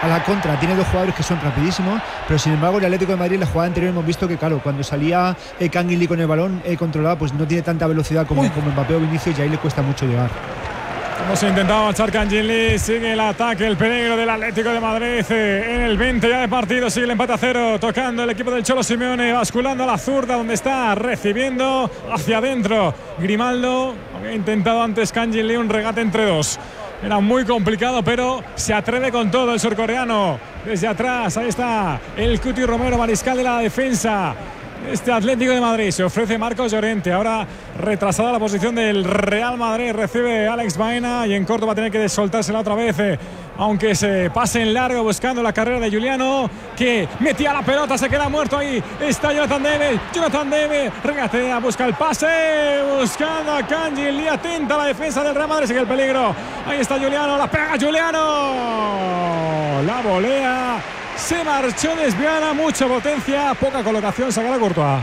a la contra tiene dos jugadores que son rapidísimos, pero sin embargo el Atlético de Madrid en la jugada anterior hemos visto que claro, cuando salía Kangin con el balón controlado, pues no tiene tanta velocidad como Mbappé o Vinicius, y ahí le cuesta mucho llegar. Hemos intentado marchar Kangin Lee, sigue el ataque, el peligro del Atlético de Madrid en el 20 ya de partido, sigue el empate a 0, tocando el equipo del Cholo Simeone, basculando a la zurda donde está recibiendo hacia adentro Grimaldo. Había intentado antes Kangin Lee un regate entre dos, era muy complicado, pero se atreve con todo el surcoreano desde atrás. Ahí está el Cuti Romero, mariscal de la defensa. Este Atlético de Madrid se ofrece Marcos Llorente, ahora retrasada la posición del Real Madrid, recibe Alex Baena y en corto va a tener que soltársela otra vez, aunque se pase en largo buscando la carrera de Giuliano, que metía la pelota, se queda muerto ahí, está Jonathan Debe, regatea, busca el pase, buscando a Kangin Lee, atenta a la defensa del Real Madrid, sigue el peligro, ahí está Giuliano, la pega Giuliano, la volea. Se marchó desviada, mucha potencia, poca colocación, saca Courtois.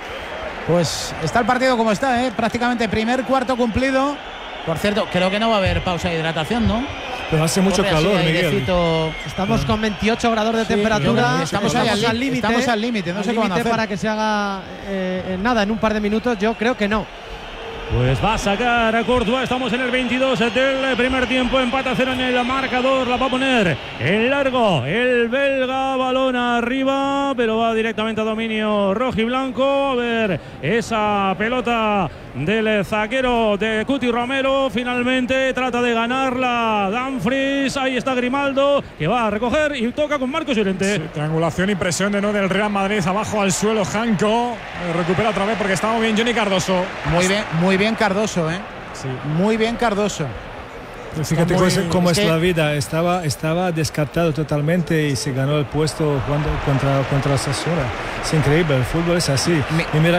Pues está el partido como está, prácticamente primer cuarto cumplido. Por cierto, creo que no va a haber pausa de hidratación, ¿no? Pero hace mucho calor, Miguel. Estamos con 28 grados de temperatura. Estamos al límite, no sé cómo hacer. Para que se haga nada en un par de minutos, yo creo que no. Pues va a sacar a Courtois. Estamos en el 22 del primer tiempo. Empate a 0 en el marcador. La va a poner en largo el belga. Balón arriba, pero va directamente a dominio rojiblanco. A ver esa pelota del zaguero de Cuti Romero. Finalmente trata de ganarla Dumfries. Ahí está Grimaldo, que va a recoger y toca con Marcos Llorente. Sí, triangulación y presión de nuevo del Real Madrid. Abajo al suelo Janko. Recupera otra vez porque estaba bien Johnny Cardoso. Muy bien Cardoso, Sí. Muy bien Cardoso. Pues fíjate cómo es la vida. Estaba descartado totalmente y se ganó el puesto jugando contra Osasuna. Es increíble, el fútbol es así. Mira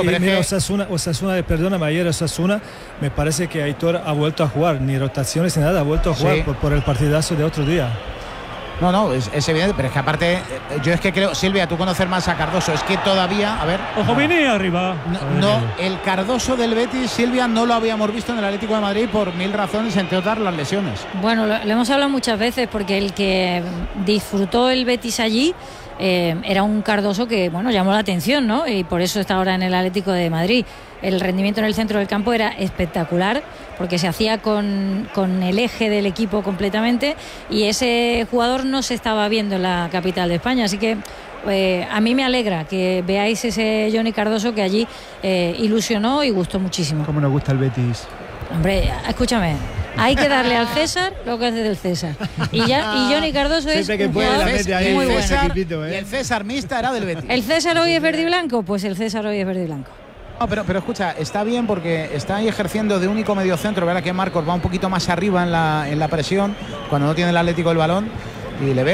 Osasuna, perdóname, ayer Osasuna, me parece que Aitor ha vuelto a jugar, ni rotaciones ni nada, ha vuelto a jugar por el partidazo de otro día. No, es evidente, pero es que aparte, yo es que creo, Silvia, tú conoces más a Cardoso, es que todavía, a ver. Ojo, Vini arriba. No, el Cardoso del Betis, Silvia, no lo habíamos visto en el Atlético de Madrid por mil razones, entre otras las lesiones. Bueno, lo hemos hablado muchas veces, porque el que disfrutó el Betis allí era un Cardoso que, bueno, llamó la atención, ¿no? Y por eso está ahora en el Atlético de Madrid. El rendimiento en el centro del campo era espectacular, porque se hacía con el eje del equipo completamente, y ese jugador no se estaba viendo en la capital de España, así que a mí me alegra que veáis ese Johnny Cardoso que allí ilusionó y gustó muchísimo. ¿Cómo nos gusta el Betis? Hombre, escúchame, hay que darle al César lo que hace del César, y Johnny Cardoso es un jugador muy bueno. Y el César Mista era del Betis. ¿El César hoy es verde y blanco? Pues el César hoy es verde y blanco. No, pero escucha, está bien porque está ahí ejerciendo de único mediocentro. Verá que Marcos va un poquito más arriba en la presión cuando no tiene el Atlético el balón, y le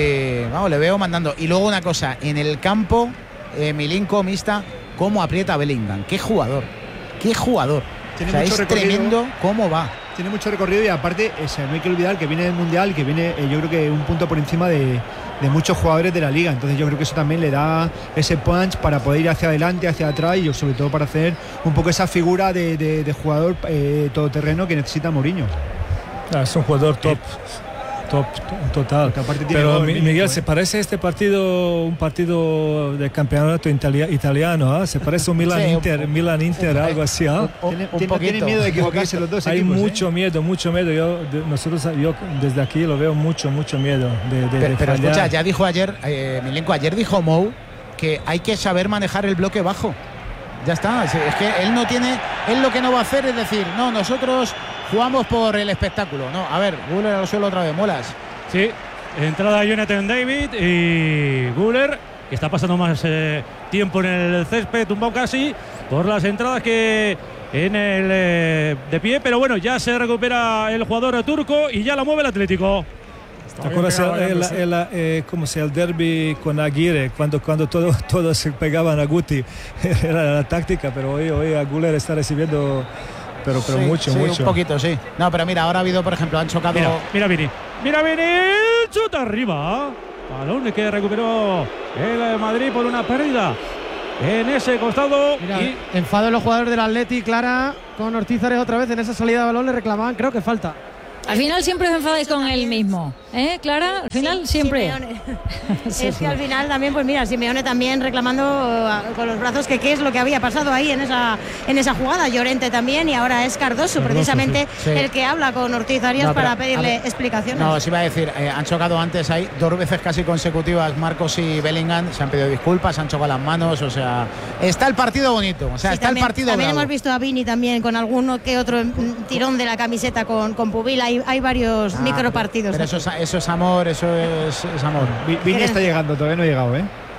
veo mandando. Y luego una cosa, en el campo Milinko, Mista, cómo aprieta a Bellingham. Qué jugador. Tiene mucho es recorrido. Tremendo cómo va. Tiene mucho recorrido, y aparte no hay que olvidar que viene del Mundial, que viene yo creo que un punto por encima de muchos jugadores de la liga. Entonces yo creo que eso también le da ese punch para poder ir hacia adelante, hacia atrás, y sobre todo para hacer un poco esa figura de jugador todoterreno que necesita Mourinho. Es un jugador top total. Pero Miguel, ¿se parece este partido un partido de campeonato italiano? Se parece un Milan-Inter, algo así. Tienen miedo de equivocarse los dos Hay equipos. mucho miedo. Yo desde aquí lo veo mucho miedo pero escucha, ya dijo ayer Milenko, dijo Mou que hay que saber manejar el bloque bajo. Ya está, es que él lo que no va a hacer es decir, no, nosotros jugamos por el espectáculo. No, a ver, Guller al suelo otra vez, Molas. Sí, entrada de Jonathan David y Guller, que está pasando más tiempo en el césped, tumbado casi por las entradas que en el de pie, pero bueno, ya se recupera el jugador turco y ya la mueve el Atlético. ¿Te acuerdas el derbi con Aguirre, cuando todos se pegaban a Guti? Era la táctica, pero hoy a Guller está recibiendo pero sí, mucho. Un poquito, sí. No, pero mira, ahora ha habido, por ejemplo, han chocado. Mira Vini, chuta arriba. Balón que recuperó el Madrid por una pérdida en ese costado. Mira, enfado de los jugadores del Atleti, Clara, con Ortízares otra vez en esa salida de balón, le reclamaban, creo que falta. Al final siempre os enfadáis con el mismo, Clara? Al final siempre. Es que al final también, pues mira, Simeone también reclamando con los brazos que qué es lo que había pasado ahí en esa jugada. Llorente también, y ahora es Cardoso precisamente el que habla con Ortiz Arias para pedirle explicaciones. No, os iba a decir, han chocado antes ahí 2 veces casi consecutivas Marcos y Bellingham, se han pedido disculpas, han chocado las manos, o sea, está el partido bonito, o sea, está también, el partido también bravo. Hemos visto a Vini también con alguno que otro tirón de la camiseta con Pubil, hay varios micropartidos. Pero eso es amor, eso es amor. Vini está llegando, todavía no ha llegado,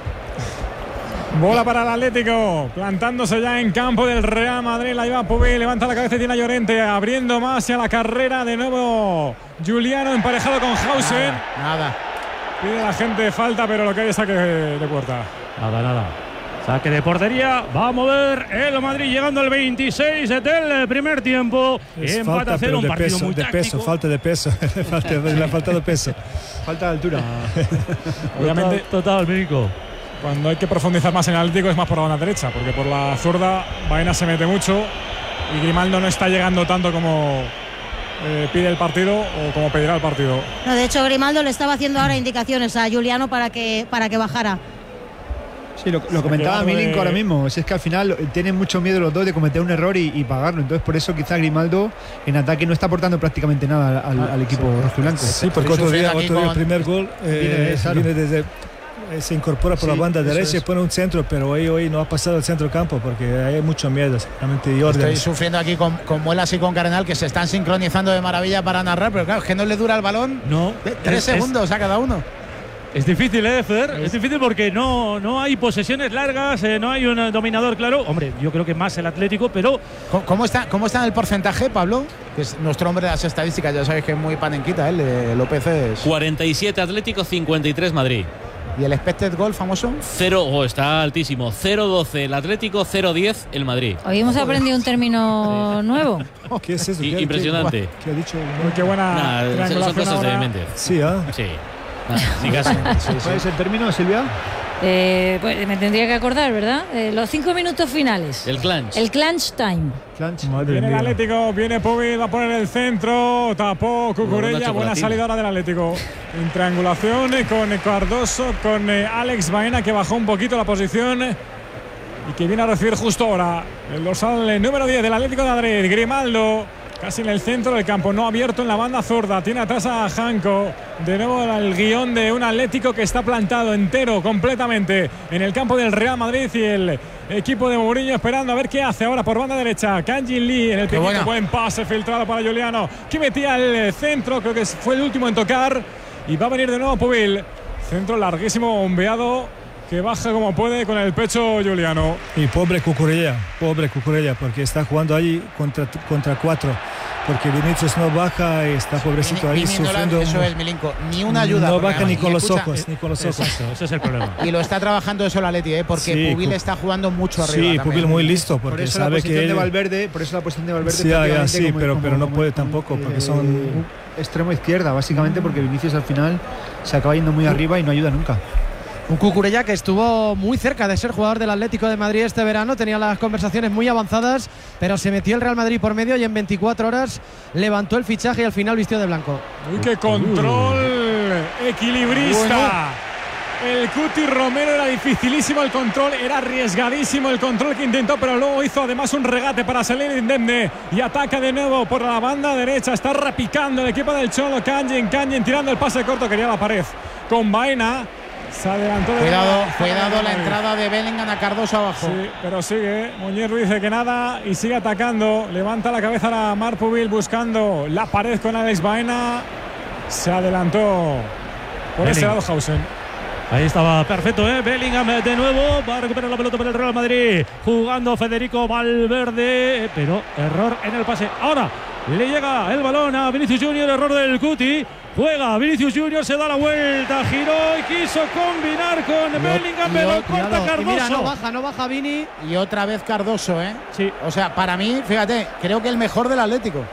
Bola para el Atlético, plantándose ya en campo del Real Madrid, la lleva Pubil, levanta la cabeza y tiene a Llorente, abriendo más hacia la carrera, de nuevo Giuliano emparejado con Hausen. Nada. Pide la gente falta, pero lo que hay es saque de puerta. Nada. Saque de portería, va a mover el Madrid llegando al 26 del primer tiempo. Empata 0, un partido muy táctico. Falta de peso, le ha faltado peso. Falta de altura. Obviamente, total, México. Cuando hay que profundizar más en el Atlético es más por la banda derecha, porque por la zurda Baena se mete mucho y Grimaldo no está llegando tanto como pide el partido o como pedirá el partido. No, de hecho, Grimaldo le estaba haciendo ahora indicaciones a Giuliano para que bajara. Sí, lo comentaba Milinko ahora mismo. Es que al final tienen mucho miedo los dos de cometer un error y pagarlo. Entonces, por eso quizá Grimaldo en ataque no está aportando prácticamente nada al equipo rojiblanco. Sí, porque otro día el primer gol viene desde. Se incorpora por la banda derecha y pone un centro, pero hoy no ha pasado el centro campo porque hay mucho miedo. Estoy sufriendo aquí con Muelas y con Cardenal, que se están sincronizando de maravilla para narrar, pero claro, es que no le dura el balón. No. 3 segundos a cada uno. Es difícil, Fer. Es difícil porque no hay posesiones largas, no hay un dominador claro. Hombre, yo creo que más el Atlético, pero. ¿Cómo está en el porcentaje, Pablo? Que es nuestro hombre de las estadísticas, ya sabéis que es muy panenquita, López es. 47 Atlético, 53 Madrid. ¿Y el expected goal famoso? 0, está altísimo. 0-12 el Atlético, 0-10 el Madrid. Hoy hemos aprendido un término nuevo. ¿Qué es eso? Impresionante. ¿Qué ha dicho? Qué buena son cosas de mente. Sí, Sí. Ni caso. ¿Cuál es el término, Silvia? Pues me tendría que acordar, ¿verdad? Los 5 minutos finales. El clutch. El clutch time. Viene el Atlético, viene Pubil, va a poner el centro, tapó Cucurella, buena salida ahora del Atlético. En triangulación con Cardoso, con Alex Baena, que bajó un poquito la posición y que viene a recibir justo ahora el dorsal número 10 del Atlético de Madrid, Grimaldo. Casi en el centro del campo, no abierto en la banda zurda. Tiene atrás a Janko. De nuevo el guión de un Atlético que está plantado entero, completamente en el campo del Real Madrid. Y el equipo de Mourinho esperando a ver qué hace ahora por banda derecha. Kang Jin Lee en el pequeño, buen pase filtrado para Giuliano, que metía el centro. Creo que fue el último en tocar. Y va a venir de nuevo Pubil. Centro larguísimo, bombeado, que baja como puede con el pecho Giuliano. Y pobre Cucurella, porque está jugando allí contra 4. Porque Vinicius no baja y está pobrecito ahí sufriendo. Eso es, Milinko, ni una ayuda. No baja ni con los ojos, Exacto, ese es el problema. Y lo está trabajando eso el Atleti, porque sí, Pubil está jugando mucho arriba. Sí, Pubil muy listo, porque por eso sabe la posición que de Valverde, sí, pero no puede tampoco, porque son extremo izquierda, básicamente, porque Vinicius al final se acaba yendo muy arriba y no ayuda nunca. Un Cucurella que estuvo muy cerca de ser jugador del Atlético de Madrid este verano, tenía las conversaciones muy avanzadas, pero se metió el Real Madrid por medio y en 24 horas levantó el fichaje y al final vistió de blanco. ¡Uy, qué control equilibrista! Bueno. El Cuti Romero, era dificilísimo el control, era arriesgadísimo el control que intentó, pero luego hizo además un regate para salir indemne y ataca de nuevo por la banda derecha. Está repicando el equipo del Cholo. Kang Jin tirando el pase corto, quería la pared con Baena. Se adelantó. Cuidado la entrada de Bellingham a Cardoso abajo. Sí, pero sigue. Muñiz dice que nada y sigue atacando. Levanta la cabeza a Marc Pubil buscando la pared con Alex Baena. Se adelantó por ese lado Hausen. Ahí estaba perfecto, Bellingham de nuevo. Va a recuperar la pelota para el Real Madrid. Jugando Federico Valverde. Pero error en el pase. Ahora le llega el balón a Vinicius Junior. Error del Cuti. Juega Vinicius Junior, se da la vuelta, giró y quiso combinar con Bellingham, pero corta Cardoso. Y mira, no baja Vini. Y otra vez Cardoso, Sí. O sea, para mí, fíjate, creo que el mejor del Atlético.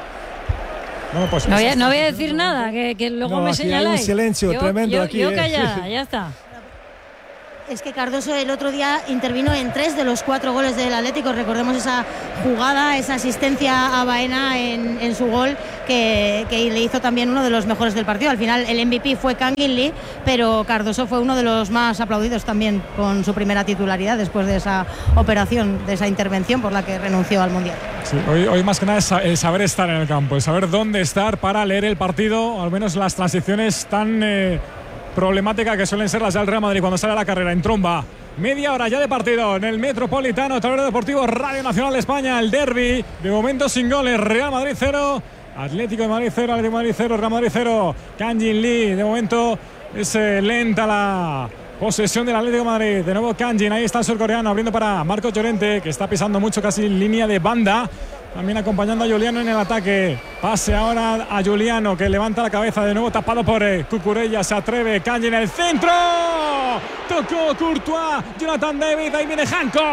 No voy a decir nada, que luego me señaláis. Hay un silencio tremendo aquí. Yo callada, ya está. es que Cardoso el otro día intervino en 3 de los 4 goles del Atlético. Recordemos esa jugada, esa asistencia a Baena en su gol, que le hizo también uno de los mejores del partido. Al final el MVP fue Kangin Lee, pero Cardoso fue uno de los más aplaudidos también con su primera titularidad después de esa operación, de esa intervención por la que renunció al Mundial. Sí, hoy más que nada es el saber estar en el campo, el saber dónde estar para leer el partido, al menos las transiciones tan problemáticas que suelen ser las del Real Madrid cuando sale a la carrera en tromba. Media hora ya de partido en el Metropolitano, Tablero Deportivo, Radio Nacional de España, el derbi, de momento sin goles, Real Madrid 0, Atlético de Madrid 0, Atlético de Madrid 0, Real Madrid 0, Kangin Lee, de momento es lenta la posesión del Atlético de Madrid. De nuevo Kangin, ahí está el surcoreano abriendo para Marcos Llorente, que está pisando mucho, casi en línea de banda. También acompañando a Juliano en el ataque. Pase ahora a Juliano, que levanta la cabeza, de nuevo tapado por Cucurella. Se atreve Kangin en el centro. Tocó Courtois, Jonathan David, ahí viene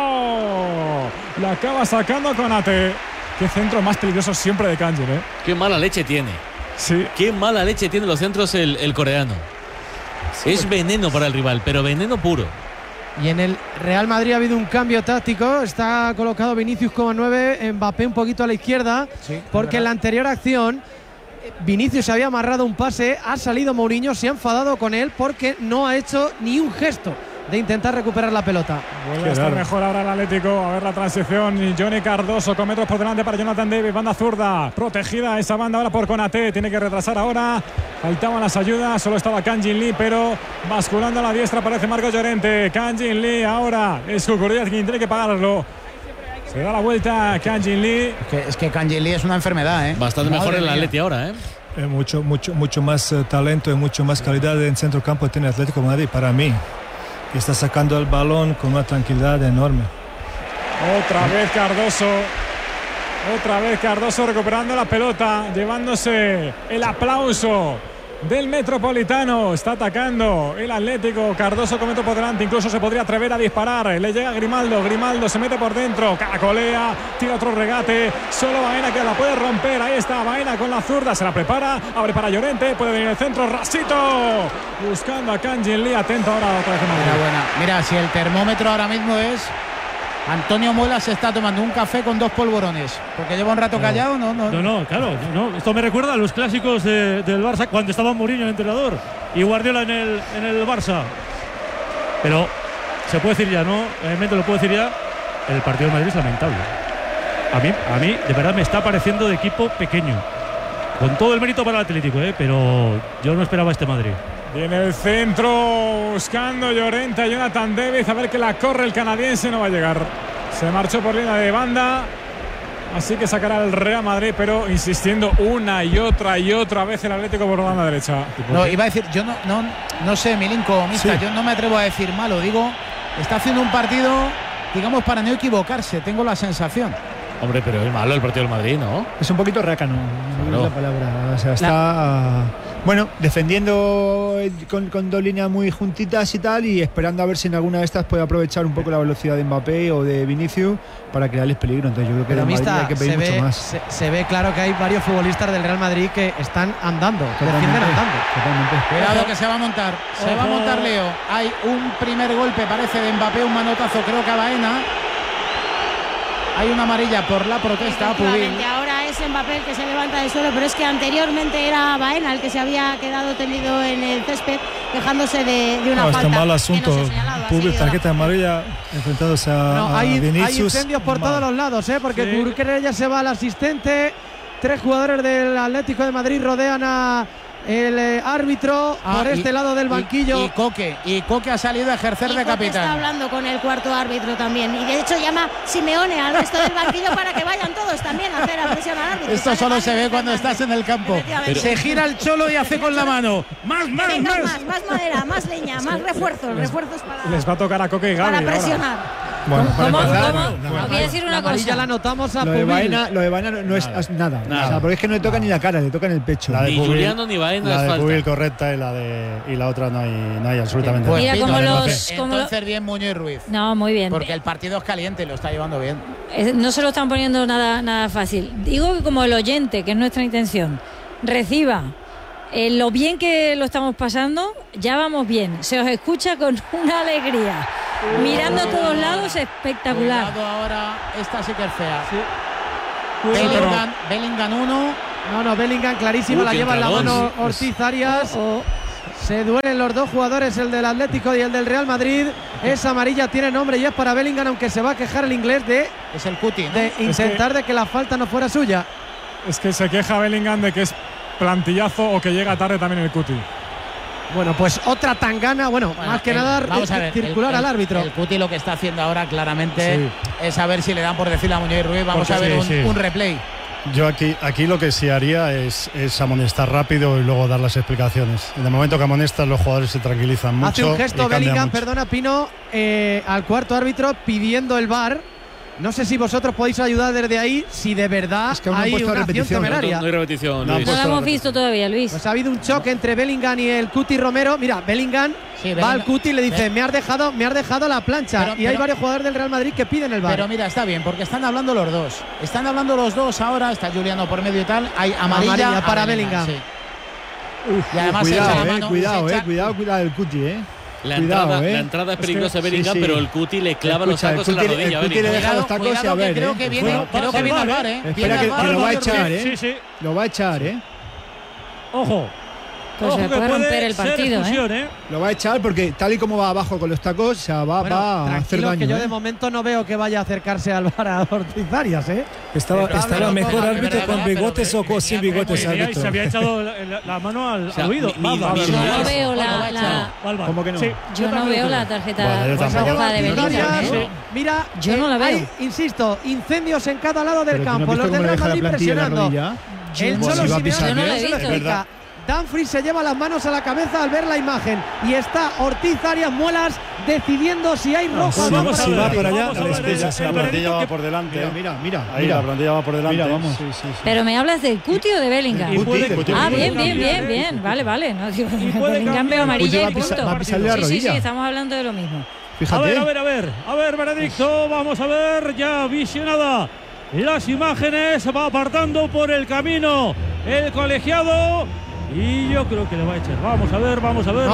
Janko. La acaba sacando Konate. Qué centro más peligroso siempre de Kangin, ¿eh? Qué mala leche tiene. Sí. Qué mala leche tiene los centros el coreano. Sí, es veneno para el rival, pero veneno puro. Y en el Real Madrid ha habido un cambio táctico. Está colocado Vinicius como 9, Mbappé un poquito a la izquierda, sí, porque en la anterior acción Vinicius se había amarrado un pase, ha salido Mourinho, se ha enfadado con él porque no ha hecho ni un gesto de intentar recuperar la pelota. Vuelve a estar mejor ahora el Atlético. A ver la transición. Johnny Cardoso con metros por delante para Jonathan David. Banda zurda. Protegida esa banda ahora por Konate. Tiene que retrasar ahora. Faltaban las ayudas. Solo estaba Kangin Lee, pero basculando a la diestra aparece Marcos Llorente. Kangin Lee ahora. Es Cucurella quien tiene que pagarlo. Se da la vuelta Kangin Lee. Es que Kangin Lee es una enfermedad, ¿eh? Bastante mejor el Atleti ahora, ¿eh? Mucho más talento y mucho más calidad en centro campo tiene Atlético de Madrid para mí. Está sacando el balón con una tranquilidad enorme. Otra vez Cardoso recuperando la pelota, llevándose el aplauso del Metropolitano. Está atacando el Atlético. Cardoso con metro por delante, incluso se podría atrever a disparar. Le llega Grimaldo se mete por dentro, caracolea, tira otro regate. Solo Baena que la puede romper. Ahí está Baena con la zurda, se la prepara, abre para Llorente, puede venir el centro, Rasito buscando a Kangin Lee. Atento ahora otra vez. Mira, si el termómetro ahora mismo es Antonio Muela, se está tomando un café con 2 polvorones porque lleva un rato callado. Claro. Esto me recuerda a los clásicos del Barça cuando estaba Mourinho el entrenador y Guardiola en el Barça. Pero se puede decir ya, ¿no? Realmente lo puedo decir ya. El partido de Madrid es lamentable. A mí de verdad me está pareciendo de equipo pequeño. Con todo el mérito para el Atlético, pero yo no esperaba este Madrid. Viene el centro buscando Llorente a Jonathan David. A ver que la corre el canadiense, no va a llegar. Se marchó por línea de banda. Así que sacará el Real Madrid, pero insistiendo una y otra vez el Atlético por la banda derecha. No, iba a decir, yo no sé, Milinko, Mista, yo no me atrevo a decir malo. Digo, está haciendo un partido, digamos, para no equivocarse. Tengo la sensación. Hombre, pero es malo el partido del Madrid, ¿no? Es un poquito rácano, no es la palabra. O sea, está defendiendo con 2 líneas muy juntitas y tal, y esperando a ver si en alguna de estas puede aprovechar un poco la velocidad de Mbappé o de Vinicius para crearles peligro. Entonces yo creo que de Madrid hay que pedir mucho más. Se ve claro que hay varios futbolistas del Real Madrid que están andando, que defienden andando. Totalmente. Cuidado que se va a montar. Se va a montar Leo. Hay un primer golpe, parece, de Mbappé, un manotazo, creo que a Baena. Hay una amarilla por la protesta a Pubil. Ahora es Mbappé el que se levanta del suelo, pero es que anteriormente era Baena el que se había quedado tendido en el césped, quejándose de una falta. Está mal asunto. Pubil, tarjeta amarilla, enfrentándose a Vinicius. Hay incendios por todos los lados, porque Cucurella se va al asistente. 3 jugadores del Atlético de Madrid rodean a el árbitro por este lado del banquillo. Y Coque ha salido a ejercer de capitán. Está hablando con el cuarto árbitro también, y de hecho llama Simeone al resto del banquillo para que vayan todos también a hacer la presión al árbitro. Esto solo se ve cuando estás en el campo. Se gira el cholo y hace con la mano más madera, más leña, más refuerzos para... Les va a tocar a Coque y Gavi para presionar. Bueno, ¿Cómo? Voy a decir una cosa. Ya la notamos a lo de Baena no es nada. O sea, porque es que no le toca ni la cara, le toca en el pecho. Ni Juliano ni Baena. La de Pubil correcta y la otra no hay absolutamente nada. Mira cómo Entonces bien Muñoz Ruiz. No, muy bien. Porque el partido es caliente y lo está llevando bien. No se lo están poniendo nada fácil. Digo que como el oyente, que es nuestra intención, reciba lo bien que lo estamos pasando, ya vamos bien. Se os escucha con una alegría. Mirando a todos lados, espectacular. Cuidado ahora, esta sí que es fea. Sí. Bellingham 1. No, Bellingham clarísima, la lleva en la mano Ortiz Arias. Se duelen los dos jugadores, el del Atlético y el del Real Madrid. Esa amarilla tiene nombre y es para Bellingham, aunque se va a quejar el inglés de el Cuti, ¿no? De intentar de que la falta no fuera suya. Es que se queja Bellingham de que es plantillazo o que llega tarde también el Cuti. Bueno, pues otra tangana, más que nada circular al árbitro. El Cuti lo que está haciendo ahora claramente es a ver si le dan por decirle a Muñoz Ruiz. Vamos a ver un replay. Yo aquí lo que sí haría es amonestar rápido y luego dar las explicaciones. En el momento que amonestas, los jugadores se tranquilizan mucho. Hace un gesto Bellingham, mucho. perdona Pino, al cuarto árbitro pidiendo el VAR. No sé si vosotros podéis ayudar desde ahí, si de verdad es que hay una acción temeraria. No hay repetición, Luis. No la hemos visto todavía, Luis. Pues ha habido un choque entre Bellingham y el Cuti Romero. Mira, Bellingham va al Cuti y le dice, me has dejado la plancha. Y hay varios jugadores del Real Madrid que piden el VAR. Pero mira, está bien, porque están hablando los dos. Están hablando los dos ahora, está Juliano por medio y tal. Hay amarilla para Bellingham. Sí. Y además cuidado el Cuti, La entrada es peligrosa de Bellingham, pero el Cuti le clava los tacos en la rodilla. El Cuti le deja los tacos y a ver. Creo que viene al VAR, Espera que lo va a echar, Lo va a echar, Ojo. Pues se puede romper el partido, Lo va a echar porque tal y como va abajo con los tacos, va a hacer daño. Que yo de momento no veo que vaya a acercarse al VAR a Ortiz Arias, Estaba mejor árbitro con bigotes o sin bigotes. Se había echado la mano al oído. Yo no veo ¿Cómo que no? Yo no veo la tarjeta roja de Bellingham. Mira, yo no la veo. Hay, insisto, incendios en cada lado del campo. Los del Real Madrid presionando. El Cholo Simeone se lo explica. Dumfries se lleva las manos a la cabeza al ver la imagen y está Ortiz Arias Muelas decidiendo si hay roja o no. Si va para allá, la plantilla va por delante. Mira. La plantilla va por delante. Vamos. Pero me hablas del Cuti o de Bellingham. Bien. Vale. No, digo, Bellingham veo amarilla y punto. Sí, estamos hablando de lo mismo. Fíjate. A ver, Benedicto, vamos a ver, ya visionada las imágenes, va apartando por el camino el colegiado. Y yo creo que le va a echar. Vamos a ver.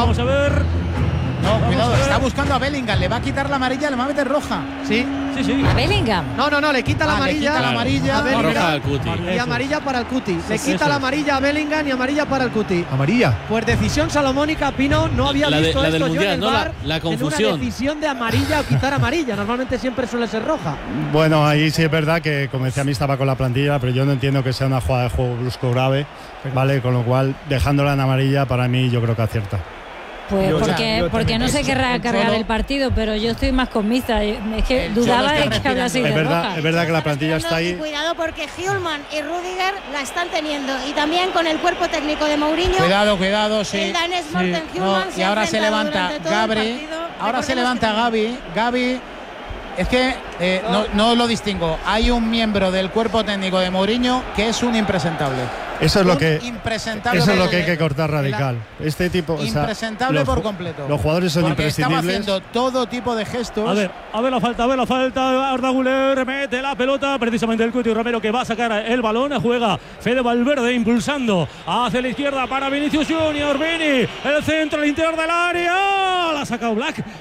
No, cuidado, está buscando a Bellingham. Le va a quitar la amarilla, le va a meter roja. Sí. ¿A Bellingham? No, le quita la amarilla. A Bellingham. Roja al Cuti. Y amarilla para el Cuti. Le quita la amarilla a Bellingham y amarilla para el Cuti. ¿Amarilla? Pues decisión salomónica, Pino. No había visto esto yo en el VAR. La confusión. En una decisión de amarilla o quitar amarilla. Normalmente siempre suele ser roja. Bueno, ahí sí es verdad que, como decía, a mí estaba con la plantilla, pero yo no entiendo que sea una jugada de juego brusco grave, ¿vale? Con lo cual, dejándola en amarilla, para mí yo creo que acierta. Pues porque no se querrá cargar el partido, pero yo estoy más con Mista. Es que dudaba de que hablase de roja. Es verdad que la plantilla está ahí. Cuidado porque Hjulman y Rudiger la están teniendo. Y también con el cuerpo técnico de Mourinho. Cuidado, sí. El danés Morten Hjulman y ahora se levanta Gabri. Ahora se levanta Gavi. Es que no lo distingo. Hay un miembro del cuerpo técnico de Mourinho que es un impresentable. Eso es lo que hay que cortar radical. Este tipo, impresentable por completo. Los jugadores son imprescindibles. Estaba haciendo todo tipo de gestos. A ver la falta. Arda Güler mete la pelota. Precisamente el Cuti Romero que va a sacar el balón. Juega Fede Valverde impulsando hacia la izquierda para Vinicius Junior. Vini, el centro, el interior del área. La saca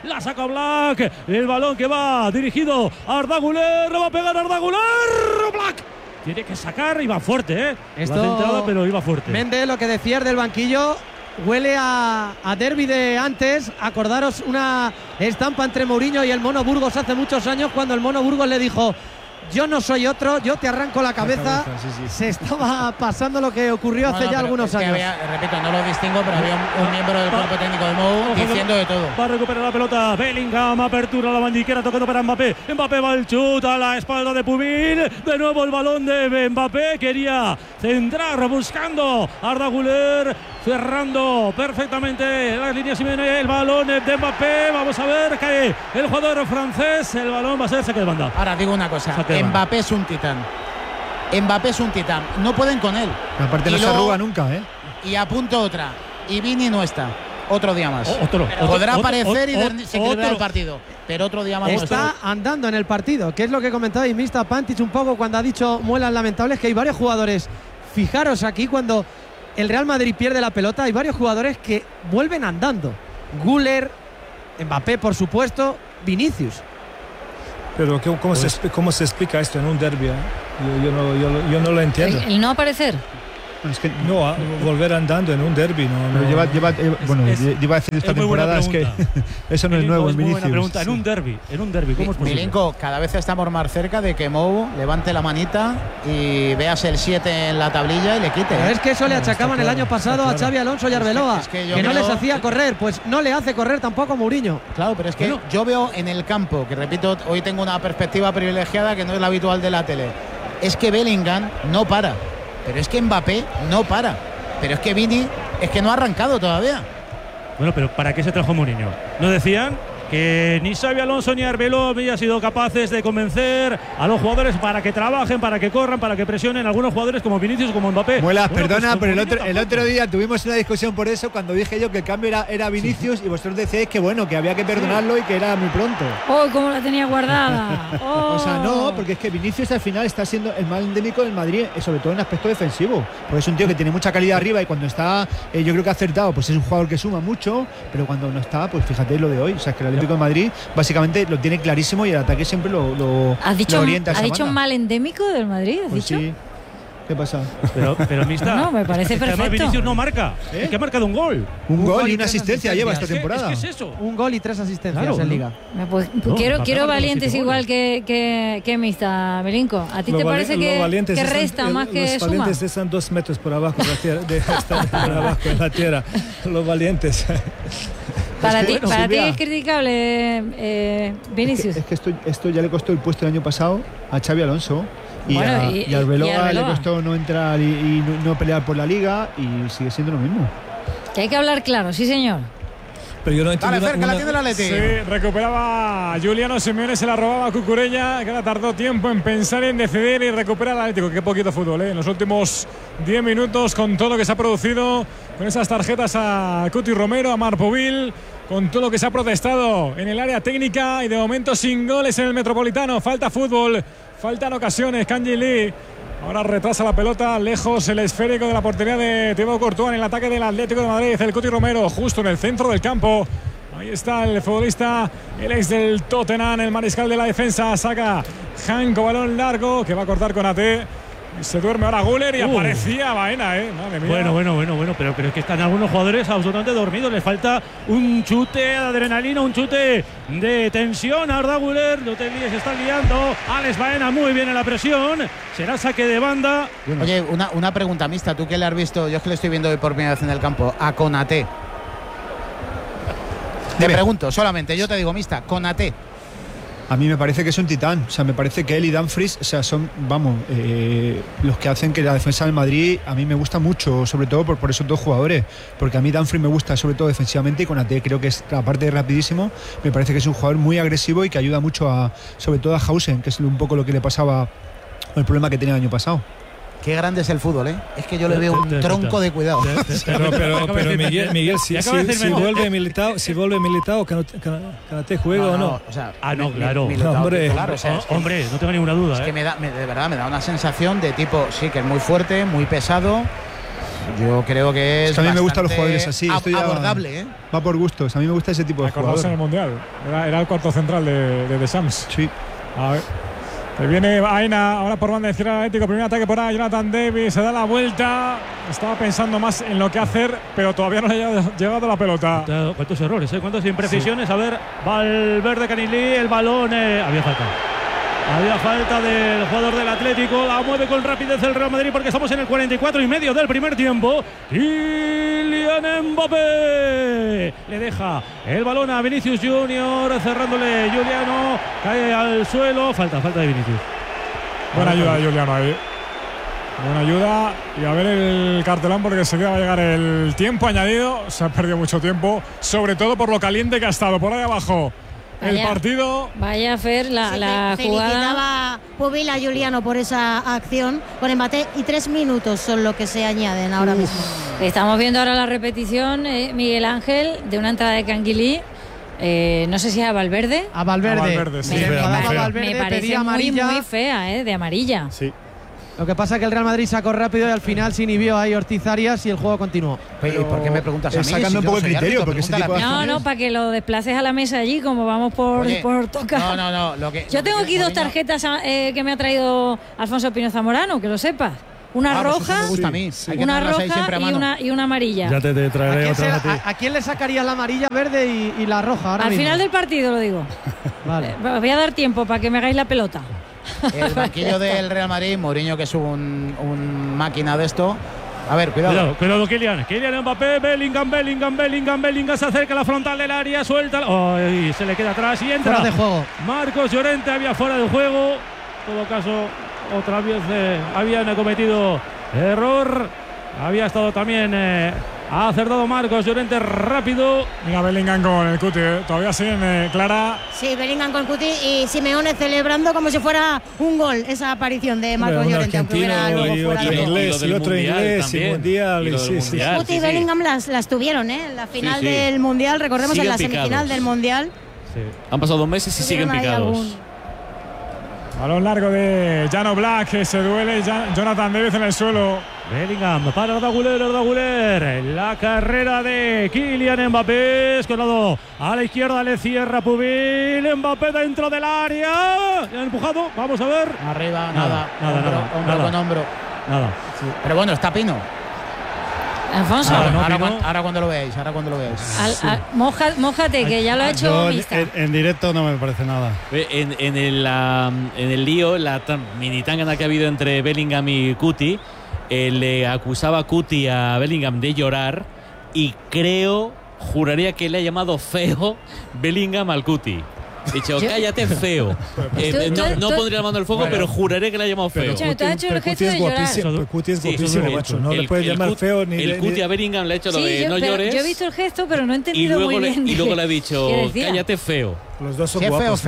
Black. El balón que va dirigido a Arda Güler. Le va a pegar Arda Güler. Black. Tiene que sacar y va fuerte, Esto, va centrado, pero iba fuerte. Méndez, lo que decías del banquillo, huele a derbi de antes. Acordaros una estampa entre Mourinho y el Mono Burgos hace muchos años, cuando el Mono Burgos le dijo: yo no soy otro, yo te arranco la cabeza. Se estaba pasando lo que ocurrió hace ya algunos años. Repito, no lo distingo, pero había un miembro del cuerpo técnico de Mou diciendo de todo. Va a recuperar la pelota Bellingham, apertura la bandiquera, tocando para Mbappé. Mbappé va al chut a la espalda de Pumil. De nuevo el balón de Mbappé. Quería centrar buscando Arda Güler, cerrando perfectamente las líneas Simeone. El balón de Mbappé. Vamos a ver, cae el jugador francés. El balón va a ser saque de banda. Ahora digo una cosa. Mbappé es un titán. No pueden con él. Aparte no se arruga nunca, Y apunto otra. Y Vini no está. Otro día más. Podrá aparecer y desequilibrar el partido. Pero otro día más. Está andando en el partido. Que es lo que comentaba y Mista Pantic un poco cuando ha dicho muelas lamentables, que hay varios jugadores. Fijaros aquí cuando el Real Madrid pierde la pelota, hay varios jugadores que vuelven andando. Güler, Mbappé, por supuesto, Vinicius. Pero ¿cómo se explica esto en un derbi? Yo no lo entiendo. ¿El no aparecer? Es que no, volver andando en un derbi. Lleva a decir esta temporada es que eso no es nuevo en Vinicius. Buena pregunta. En un derbi, ¿cómo es posible? Milinko, cada vez estamos más cerca de que Mou levante la manita y veas el 7 en la tablilla y le quite. Pero es que eso le achacaban el año pasado a Xavi Alonso y Arbeloa, que no les hacía correr, pues no le hace correr tampoco a Mourinho. Claro, pero es que yo veo en el campo, que repito, hoy tengo una perspectiva privilegiada que no es la habitual de la tele, es que Bellingham no para. Pero es que Mbappé no para. Pero es que Vini es que no ha arrancado todavía. Bueno, pero ¿para qué se trajo Mourinho? ¿No decían que ni Xavi Alonso ni Arbeloa habían sido capaces de convencer a los jugadores para que trabajen, para que corran, para que presionen a algunos jugadores como Vinicius, como Mbappé? Muelas, perdona, pero el otro día tuvimos una discusión por eso cuando dije yo que el cambio era Vinicius y vosotros decíais que bueno, que había que perdonarlo y que era muy pronto. ¡Oh, cómo la tenía guardada! Oh. O sea, no, porque es que Vinicius al final está siendo el mal endémico del Madrid, sobre todo en aspecto defensivo. Porque es un tío que tiene mucha calidad arriba y cuando está, yo creo que ha acertado, pues es un jugador que suma mucho, pero cuando no está, pues fíjate lo de hoy. O sea, es que el Atlético de Madrid básicamente lo tiene clarísimo y el ataque siempre lo orienta a esa ¿Ha dicho banda. mal endémico del Madrid? ¿Has pues dicho? Sí. ¿Qué pasa? Pero mixta. No, me parece es que además perfecto. Vinicius no marca. Es que ha marcado un gol. Un gol y una asistencia lleva esta temporada. ¿Qué es eso? Un gol y 3 asistencias Claro, en Liga. Pues, quiero valientes igual que Mista, Melinko. ¿A ti te parece que resta más que los suma? Los valientes están 2 metros por abajo de la tierra, están por abajo en la tierra. Los valientes. Para ti es criticable Vinicius. Es que esto ya le costó el puesto el año pasado a Xavi Alonso. Y a Arbeloa le costó no entrar y no pelear por la Liga y sigue siendo lo mismo. Que hay que hablar claro, sí señor. Pero yo no entiendo. Dale, cerca, la tiene el Atleti. Sí, recuperaba Juliano Simeone, se la robaba a Cucurella, que ahora tardó tiempo en pensar en decidir y recuperar al Atlético. Qué poquito fútbol, en los últimos 10 minutos, con todo lo que se ha producido, con esas tarjetas a Cuti Romero, a Marpovil, con todo lo que se ha protestado en el área técnica y de momento sin goles en el Metropolitano. Falta fútbol, faltan ocasiones. Kanji Lee ahora retrasa la pelota, lejos el esférico de la portería de Thibaut Courtois en el ataque del Atlético de Madrid. El Cuti Romero justo en el centro del campo. Ahí está el futbolista, el ex del Tottenham, el mariscal de la defensa. Saca Janko, balón largo que va a cortar con AT. Se duerme ahora Güler y aparecía Baena, madre mía. Bueno, pero es que están algunos jugadores absolutamente dormidos. Les falta un chute de adrenalina, un chute de tensión. Arda Güler, no te líes, se está liando. Alex Baena muy bien en la presión. Será saque de banda. Oye, una pregunta mixta. Tú que le has visto, yo es que le estoy viendo hoy por primera vez en el campo, a Konaté. Te pregunto, solamente, yo te digo mixta, Konaté. A mí me parece que es un titán, o sea, me parece que él y Dumfries, o sea, son, los que hacen que la defensa del Madrid a mí me gusta mucho, sobre todo por esos dos jugadores, porque a mí Dumfries me gusta sobre todo defensivamente y Konaté creo que es, aparte de rapidísimo, me parece que es un jugador muy agresivo y que ayuda mucho sobre todo a Hausen, que es un poco lo que le pasaba, el problema que tenía el año pasado. Qué grande es el fútbol, ¿eh? Es que yo le veo un tronco de cuidado. Pero Miguel, si vuelve Militao, Konaté juega o no. O sea, no, claro. Claro, o sea, hombre, no tengo ninguna duda. Es que de verdad me da una sensación de tipo, sí, que es muy fuerte, muy pesado. Yo creo que es a mí me gustan los jugadores así. Abordable, Va por gustos. A mí me gusta ese tipo de jugadores. En el Mundial. Era el cuarto central de Deschamps. Sí. A ver. Se viene Baena, ahora por banda izquierda Atlético, primer ataque por ahí, Jonathan Davis, se da la vuelta, estaba pensando más en lo que hacer, pero todavía no le ha llegado la pelota. ¿Cuántos errores, cuántas imprecisiones? Sí. A ver, Valverde, Canilí, el balón, había falta del jugador del Atlético, la mueve con rapidez el Real Madrid porque estamos en el 44 y medio del primer tiempo. Kylian Mbappé le deja el balón a Vinicius Junior, cerrándole Juliano, cae al suelo, falta de Vinicius. Buena ayuda de Juliano ahí. Buena ayuda y a ver el cartelón porque enseguida va a llegar el tiempo añadido. Se ha perdido mucho tiempo, sobre todo por lo caliente que ha estado por ahí abajo. El partido. Vaya a Fer, la jugada. Felicitaba Pubil a Juliano por esa acción con Mbappé y 3 minutos son lo que se añaden ahora mismo. Estamos viendo ahora la repetición, Miguel Ángel, de una entrada de Canguilí. No sé si es a Valverde. A Valverde, sí. Me parece muy fea, de amarilla. Sí. Lo que pasa es que el Real Madrid sacó rápido y al final se inhibió ahí Ortiz Arias y el juego continuó. ¿Y por qué me preguntas a mí? Sacando un poco el criterio, porque ese tipo de No, para que lo desplaces a la mesa allí, como vamos por tocar. No. Yo tengo aquí 2 tarjetas que me ha traído Alfonso Pino Zamorano, que lo sepas. Una roja, una roja y una amarilla. Ya te traeré otra a ti. ¿A quién le sacarías la amarilla, verde y la roja? Al final del partido lo digo. Vale. Voy a dar tiempo para que me hagáis la pelota. El banquillo del Real Madrid, Mourinho, que es un máquina de esto. A ver, cuidado. Cuidado, Kylian Mbappé, Bellingham se acerca a la frontal del área, suelta. Y se le queda atrás y entra. Fuera de juego. Marcos Llorente había fuera de juego. En todo caso, otra vez habían cometido error. Había estado también ha acertado Marcos Llorente rápido. Mira Bellingham con el Cuti, todavía siguen Clara. Sí, Bellingham con Cuti y Simeone celebrando como si fuera un gol esa aparición de Marcos Llorente, aunque hubiera luego fuera y otro inglés y mundial. Cuti y Bellingham las tuvieron, en la final del Mundial, recordemos siguen en la semifinal del Mundial. Sí. Han pasado 2 meses y siguen picados. Balón largo de Jan Oblak, que se duele Jonathan David en el suelo. Bellingham para Arda la carrera de Kylian Mbappé, escolado a la izquierda, le cierra Pubil, Mbappé dentro del área, le han empujado, vamos a ver. Arriba, nada, hombro con hombro. Nada. Sí. Pero bueno, está Pino. Alfonso. Ahora cuando lo veáis, mójate, que ya lo ha hecho Mista. En directo no me parece nada. En el lío, la mini tangana que ha habido entre Bellingham y Cuti, le acusaba Cuti a Bellingham de llorar y juraría que le ha llamado feo Bellingham al Cuti. Dicho, cállate, feo. No pondría la mano al fuego, pero juraré que le ha llamado feo. Pero Cuti es guapísimo, macho. No le puedes llamar feo ni... El Cuti a Bellingham le ha hecho lo de no llores. Yo he visto el gesto, pero no he entendido muy bien. Y luego le ha dicho, cállate, feo. Los dos son guapos,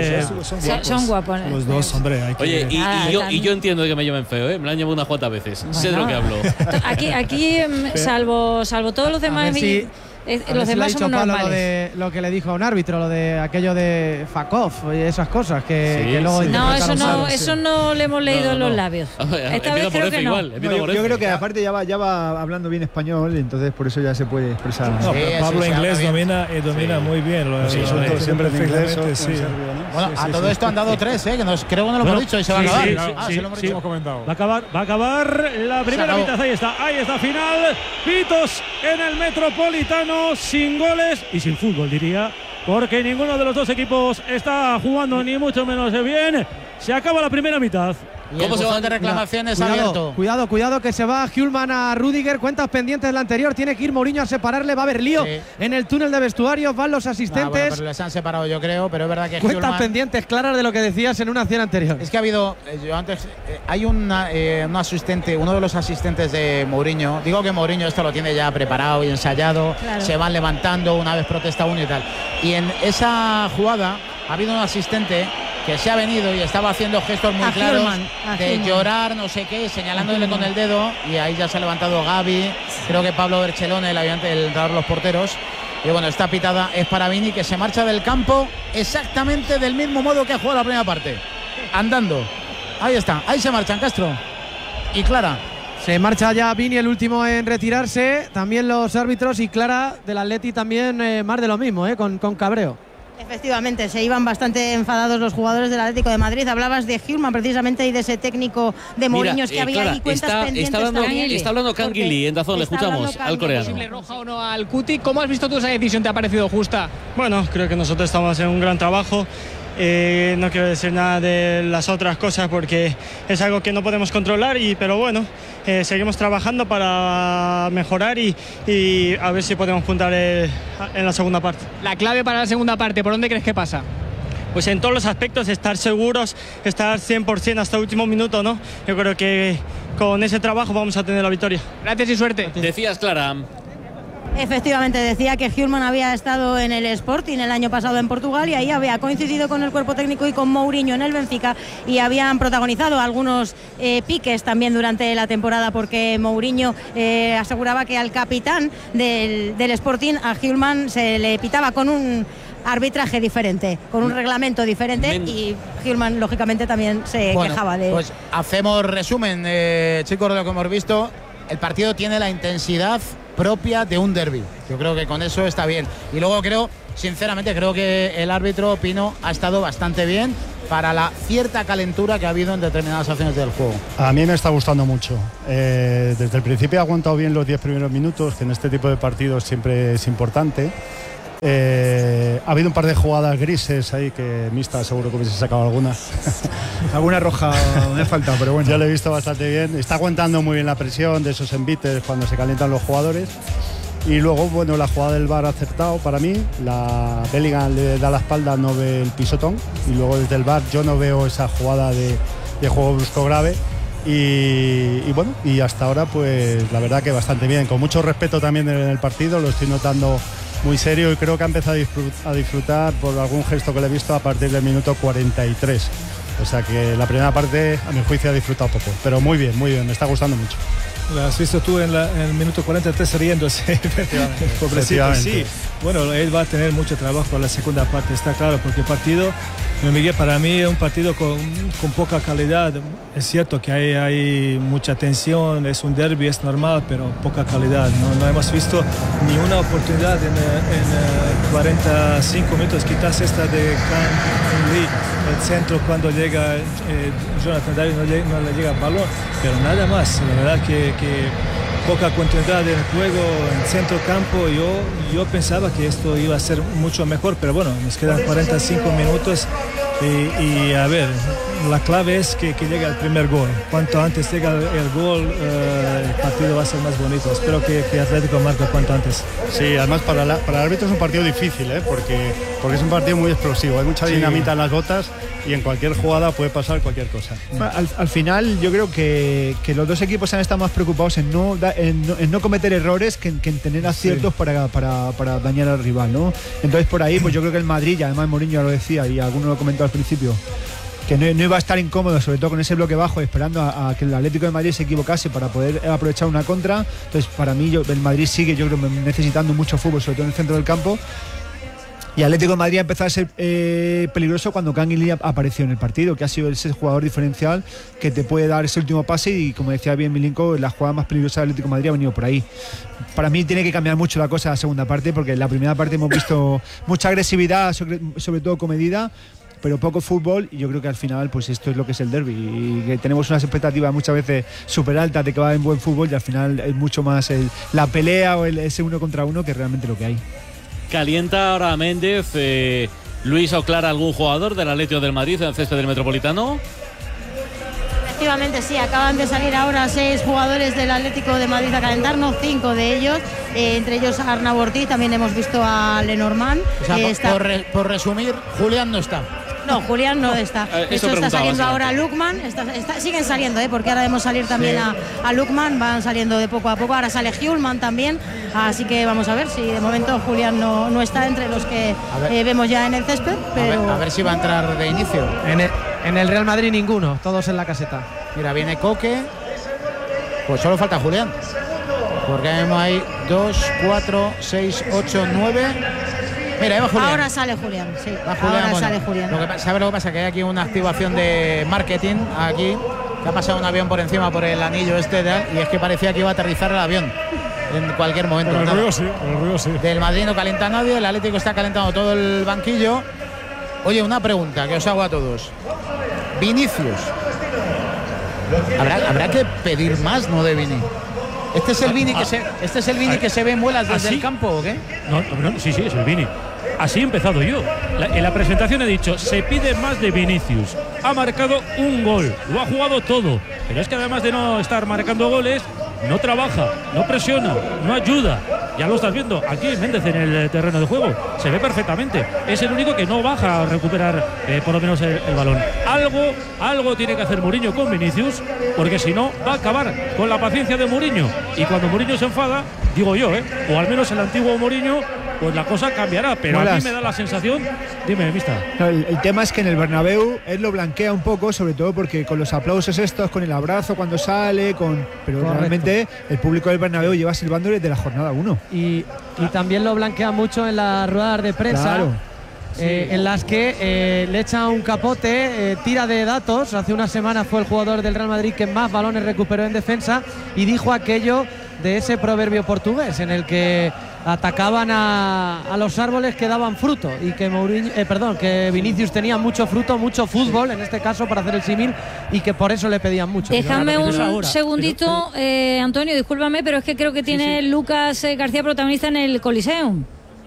son guapos. Los dos, hombre. Oye, y yo entiendo que me llamen feo, me lo han llamado unas cuantas veces. Sé de lo que hablo. Aquí salvo todos los demás... los demás son normales. Lo que le dijo a un árbitro, lo de aquello de Fakov y esas cosas que luego eso no le hemos leído en los labios. Esta vez creo que no. Yo creo que aparte ya va hablando bien español, entonces por eso ya se puede expresar. Pablo inglés domina muy bien. Siempre en inglés. Bueno, a todo esto han dado 3, que creo que no lo hemos dicho y se va a acabar. Sí, lo hemos comentado. Va a acabar la primera mitad. Ahí está, final. Pitos en el Metropolitano. Sin goles y sin fútbol, diría, porque ninguno de los dos equipos está jugando ni mucho menos bien. Se acaba la primera mitad. ¿Cómo se van de reclamaciones abierto? Cuidado, que se va Hjulman a Rudiger. Cuentas pendientes de la anterior. Tiene que ir Mourinho a separarle. Va a haber lío en el túnel de vestuarios. Van los asistentes. Pero les han separado, yo creo. Pero es verdad que cuentas pendientes claras de lo que decías en una acción anterior. Es que ha habido. Hay un asistente, uno de los asistentes de Mourinho. Digo que Mourinho esto lo tiene ya preparado y ensayado. Claro. Se van levantando una vez protesta uno y tal. Y en esa jugada ha habido un asistente que se ha venido y estaba haciendo gestos muy claros de llorar, no sé qué, señalándole con el dedo, y ahí ya se ha levantado Gavi, creo que Pablo Berchelone, el entrenador de los porteros. Y bueno, esta pitada es para Vini, que se marcha del campo exactamente del mismo modo que ha jugado la primera parte, andando. Ahí está, ahí se marchan Castro y Clara. Se marcha ya Vini, el último en retirarse, también los árbitros, y Clara del Atleti también más de lo mismo, con cabreo. Efectivamente, se iban bastante enfadados los jugadores del Atlético de Madrid. Hablabas de Hjulman precisamente y de ese técnico de Mourinho que había ahí cuentas pendientes también. Está hablando Kangili en Dazón, le escuchamos al coreano. ¿Posible roja o no al Cuti? ¿Cómo has visto tú esa decisión? ¿Te ha parecido justa? Bueno, creo que nosotros estamos haciendo un gran trabajo. No quiero decir nada de las otras cosas porque es algo que no podemos controlar, pero bueno, seguimos trabajando para mejorar y a ver si podemos puntar en la segunda parte. La clave para la segunda parte, ¿por dónde crees que pasa? Pues en todos los aspectos, estar seguros, estar 100% hasta el último minuto, ¿no? Yo creo que con ese trabajo vamos a tener la victoria. Gracias y suerte. Decías, Clara. Efectivamente, decía que Hjulman había estado en el Sporting el año pasado en Portugal y ahí había coincidido con el cuerpo técnico y con Mourinho en el Benfica, y habían protagonizado algunos piques también durante la temporada, porque Mourinho aseguraba que al capitán del Sporting, a Hjulman, se le pitaba con arbitraje diferente, con un reglamento diferente y Hjulmand lógicamente también se quejaba de... Pues hacemos resumen, chicos, de lo que hemos visto. El partido tiene la intensidad propia de un derbi. Yo creo que con eso está bien. Y luego sinceramente creo que el árbitro Pino ha estado bastante bien para la cierta calentura que ha habido en determinadas acciones del juego. A mí me está gustando mucho. Desde el principio ha aguantado bien los 10 primeros minutos, que en este tipo de partidos siempre es importante. Ha habido un par de jugadas grises ahí que Mista seguro que hubiese sacado alguna. Alguna roja me falta, pero bueno. Yo lo he visto bastante bien. Está aguantando muy bien la presión de esos envites cuando se calientan los jugadores. Y luego, bueno, la jugada del VAR ha acertado para mí. La Bellingham le da la espalda, no ve el pisotón. Y luego desde el VAR yo no veo esa jugada de juego brusco grave. Y bueno, y hasta ahora pues la verdad que bastante bien. Con mucho respeto también en el partido, lo estoy notando muy serio y creo que ha empezado a disfrutar por algún gesto que le he visto a partir del minuto 43. O sea que la primera parte, a mi juicio, ha disfrutado poco. Pero muy bien, me está gustando mucho. Lo has visto tú en el minuto 43 riéndose. Pobrecito, sí. Bueno, él va a tener mucho trabajo en la segunda parte, está claro, porque el partido, Miguel, para mí es un partido con poca calidad. Es cierto que hay mucha tensión, es un derbi, es normal, pero poca calidad. No hemos visto ni una oportunidad en 45 minutos, quizás esta de Kang Lee, el centro cuando llega Jonathan David no le llega el balón, pero nada más. La verdad que poca continuidad en el juego en centro campo. Yo pensaba que esto iba a ser mucho mejor, pero bueno, nos quedan 45 minutos y a ver, la clave es que llegue el primer gol. Cuanto antes llega el gol, el partido va a ser más bonito. Espero que Atlético marque cuanto antes. Sí, además para el árbitro es un partido difícil, porque es un partido muy explosivo. Hay mucha dinamita en las botas y en cualquier jugada puede pasar cualquier cosa. Al final yo creo que los dos equipos han estado más preocupados en no cometer errores que en tener aciertos para dañar al rival, ¿no? Entonces por ahí pues yo creo que el Madrid, y además Mourinho ya lo decía y alguno lo comentó al principio, que no iba a estar incómodo, sobre todo con ese bloque bajo, esperando a que el Atlético de Madrid se equivocase para poder aprovechar una contra. Entonces para mí el Madrid sigue, yo creo, necesitando mucho fútbol, sobre todo en el centro del campo. Y Atlético de Madrid ha empezado a ser peligroso cuando Kang Lee apareció en el partido, que ha sido ese jugador diferencial que te puede dar ese último pase y, como decía bien Milinko, la jugada más peligrosa del Atlético de Madrid ha venido por ahí. Para mí tiene que cambiar mucho la cosa en la segunda parte, porque en la primera parte hemos visto mucha agresividad, sobre todo comedida, pero poco fútbol, y yo creo que al final pues esto es lo que es el derbi, y que tenemos unas expectativas muchas veces súper altas de que va a haber buen fútbol, y al final es mucho más la pelea o ese uno contra uno que realmente lo que hay. Calienta ahora Méndez, Luis o Clara, algún jugador del Atlético del Madrid en el césped del Metropolitano. Efectivamente, sí, acaban de salir ahora 6 jugadores del Atlético de Madrid a calentarnos, 5 de ellos, entre ellos Arnau Ortiz, también hemos visto a Lenormand. O sea, por resumir, Julián no está. No, Julián no está. De hecho, está saliendo ahora Lukman. Siguen saliendo, porque ahora debemos salir también a Lukman. Van saliendo de poco a poco. Ahora sale Hjulmand también. Así que vamos a ver si de momento Julián no está entre los que vemos ya en el césped. Pero... A ver si va a entrar de inicio. En el Real Madrid ninguno, todos en la caseta. Mira, viene Coque. Pues solo falta Julián. Porque hay 2, 4, 6, 8, 9... Mira, va Julián. Ahora sale Julián, sí. Sale Julián. ¿Sabes lo que pasa? Que hay aquí una activación de marketing aquí, que ha pasado un avión por encima por el anillo y es que parecía que iba a aterrizar el avión en cualquier momento. El ruido sí. Del Madrid no calienta nadie, el Atlético está calentando todo el banquillo. Oye, una pregunta que os hago a todos. Vinicius. ¿Habrá que pedir más, no, de Vini? ¿Este es el Vini que se ve en muelas desde el campo o qué? No, sí, es el Vini. Así he empezado yo. En la presentación he dicho, se pide más de Vinicius. Ha marcado un gol, lo ha jugado todo. Pero es que además de no estar marcando goles, no trabaja, no presiona, no ayuda. Ya lo estás viendo aquí Méndez en el terreno de juego. Se ve perfectamente. Es el único que no baja a recuperar por lo menos el balón. Algo tiene que hacer Mourinho con Vinicius, porque si no va a acabar con la paciencia de Mourinho. Y cuando Mourinho se enfada, digo yo, o al menos el antiguo Mourinho, pues la cosa cambiará. Pero a mí me da la sensación... Dime, Mista. No, el tema es que en el Bernabéu él lo blanquea un poco, sobre todo porque con los aplausos estos, con el abrazo cuando sale, pero correcto, realmente el público del Bernabéu lleva silbándole de la jornada 1. Y también lo blanquea mucho en las ruedas de prensa. Claro. en las que le echa un capote, tira de datos. Hace una semana fue el jugador del Real Madrid que más balones recuperó en defensa y dijo aquello de ese proverbio portugués en el que atacaban a los árboles que daban fruto y que que Vinicius tenía mucho fruto, mucho fútbol en este caso para hacer el símil y que por eso le pedían mucho. Déjame un segundito, Antonio, discúlpame, pero es que creo que tiene Lucas García protagonista en el Coliseum.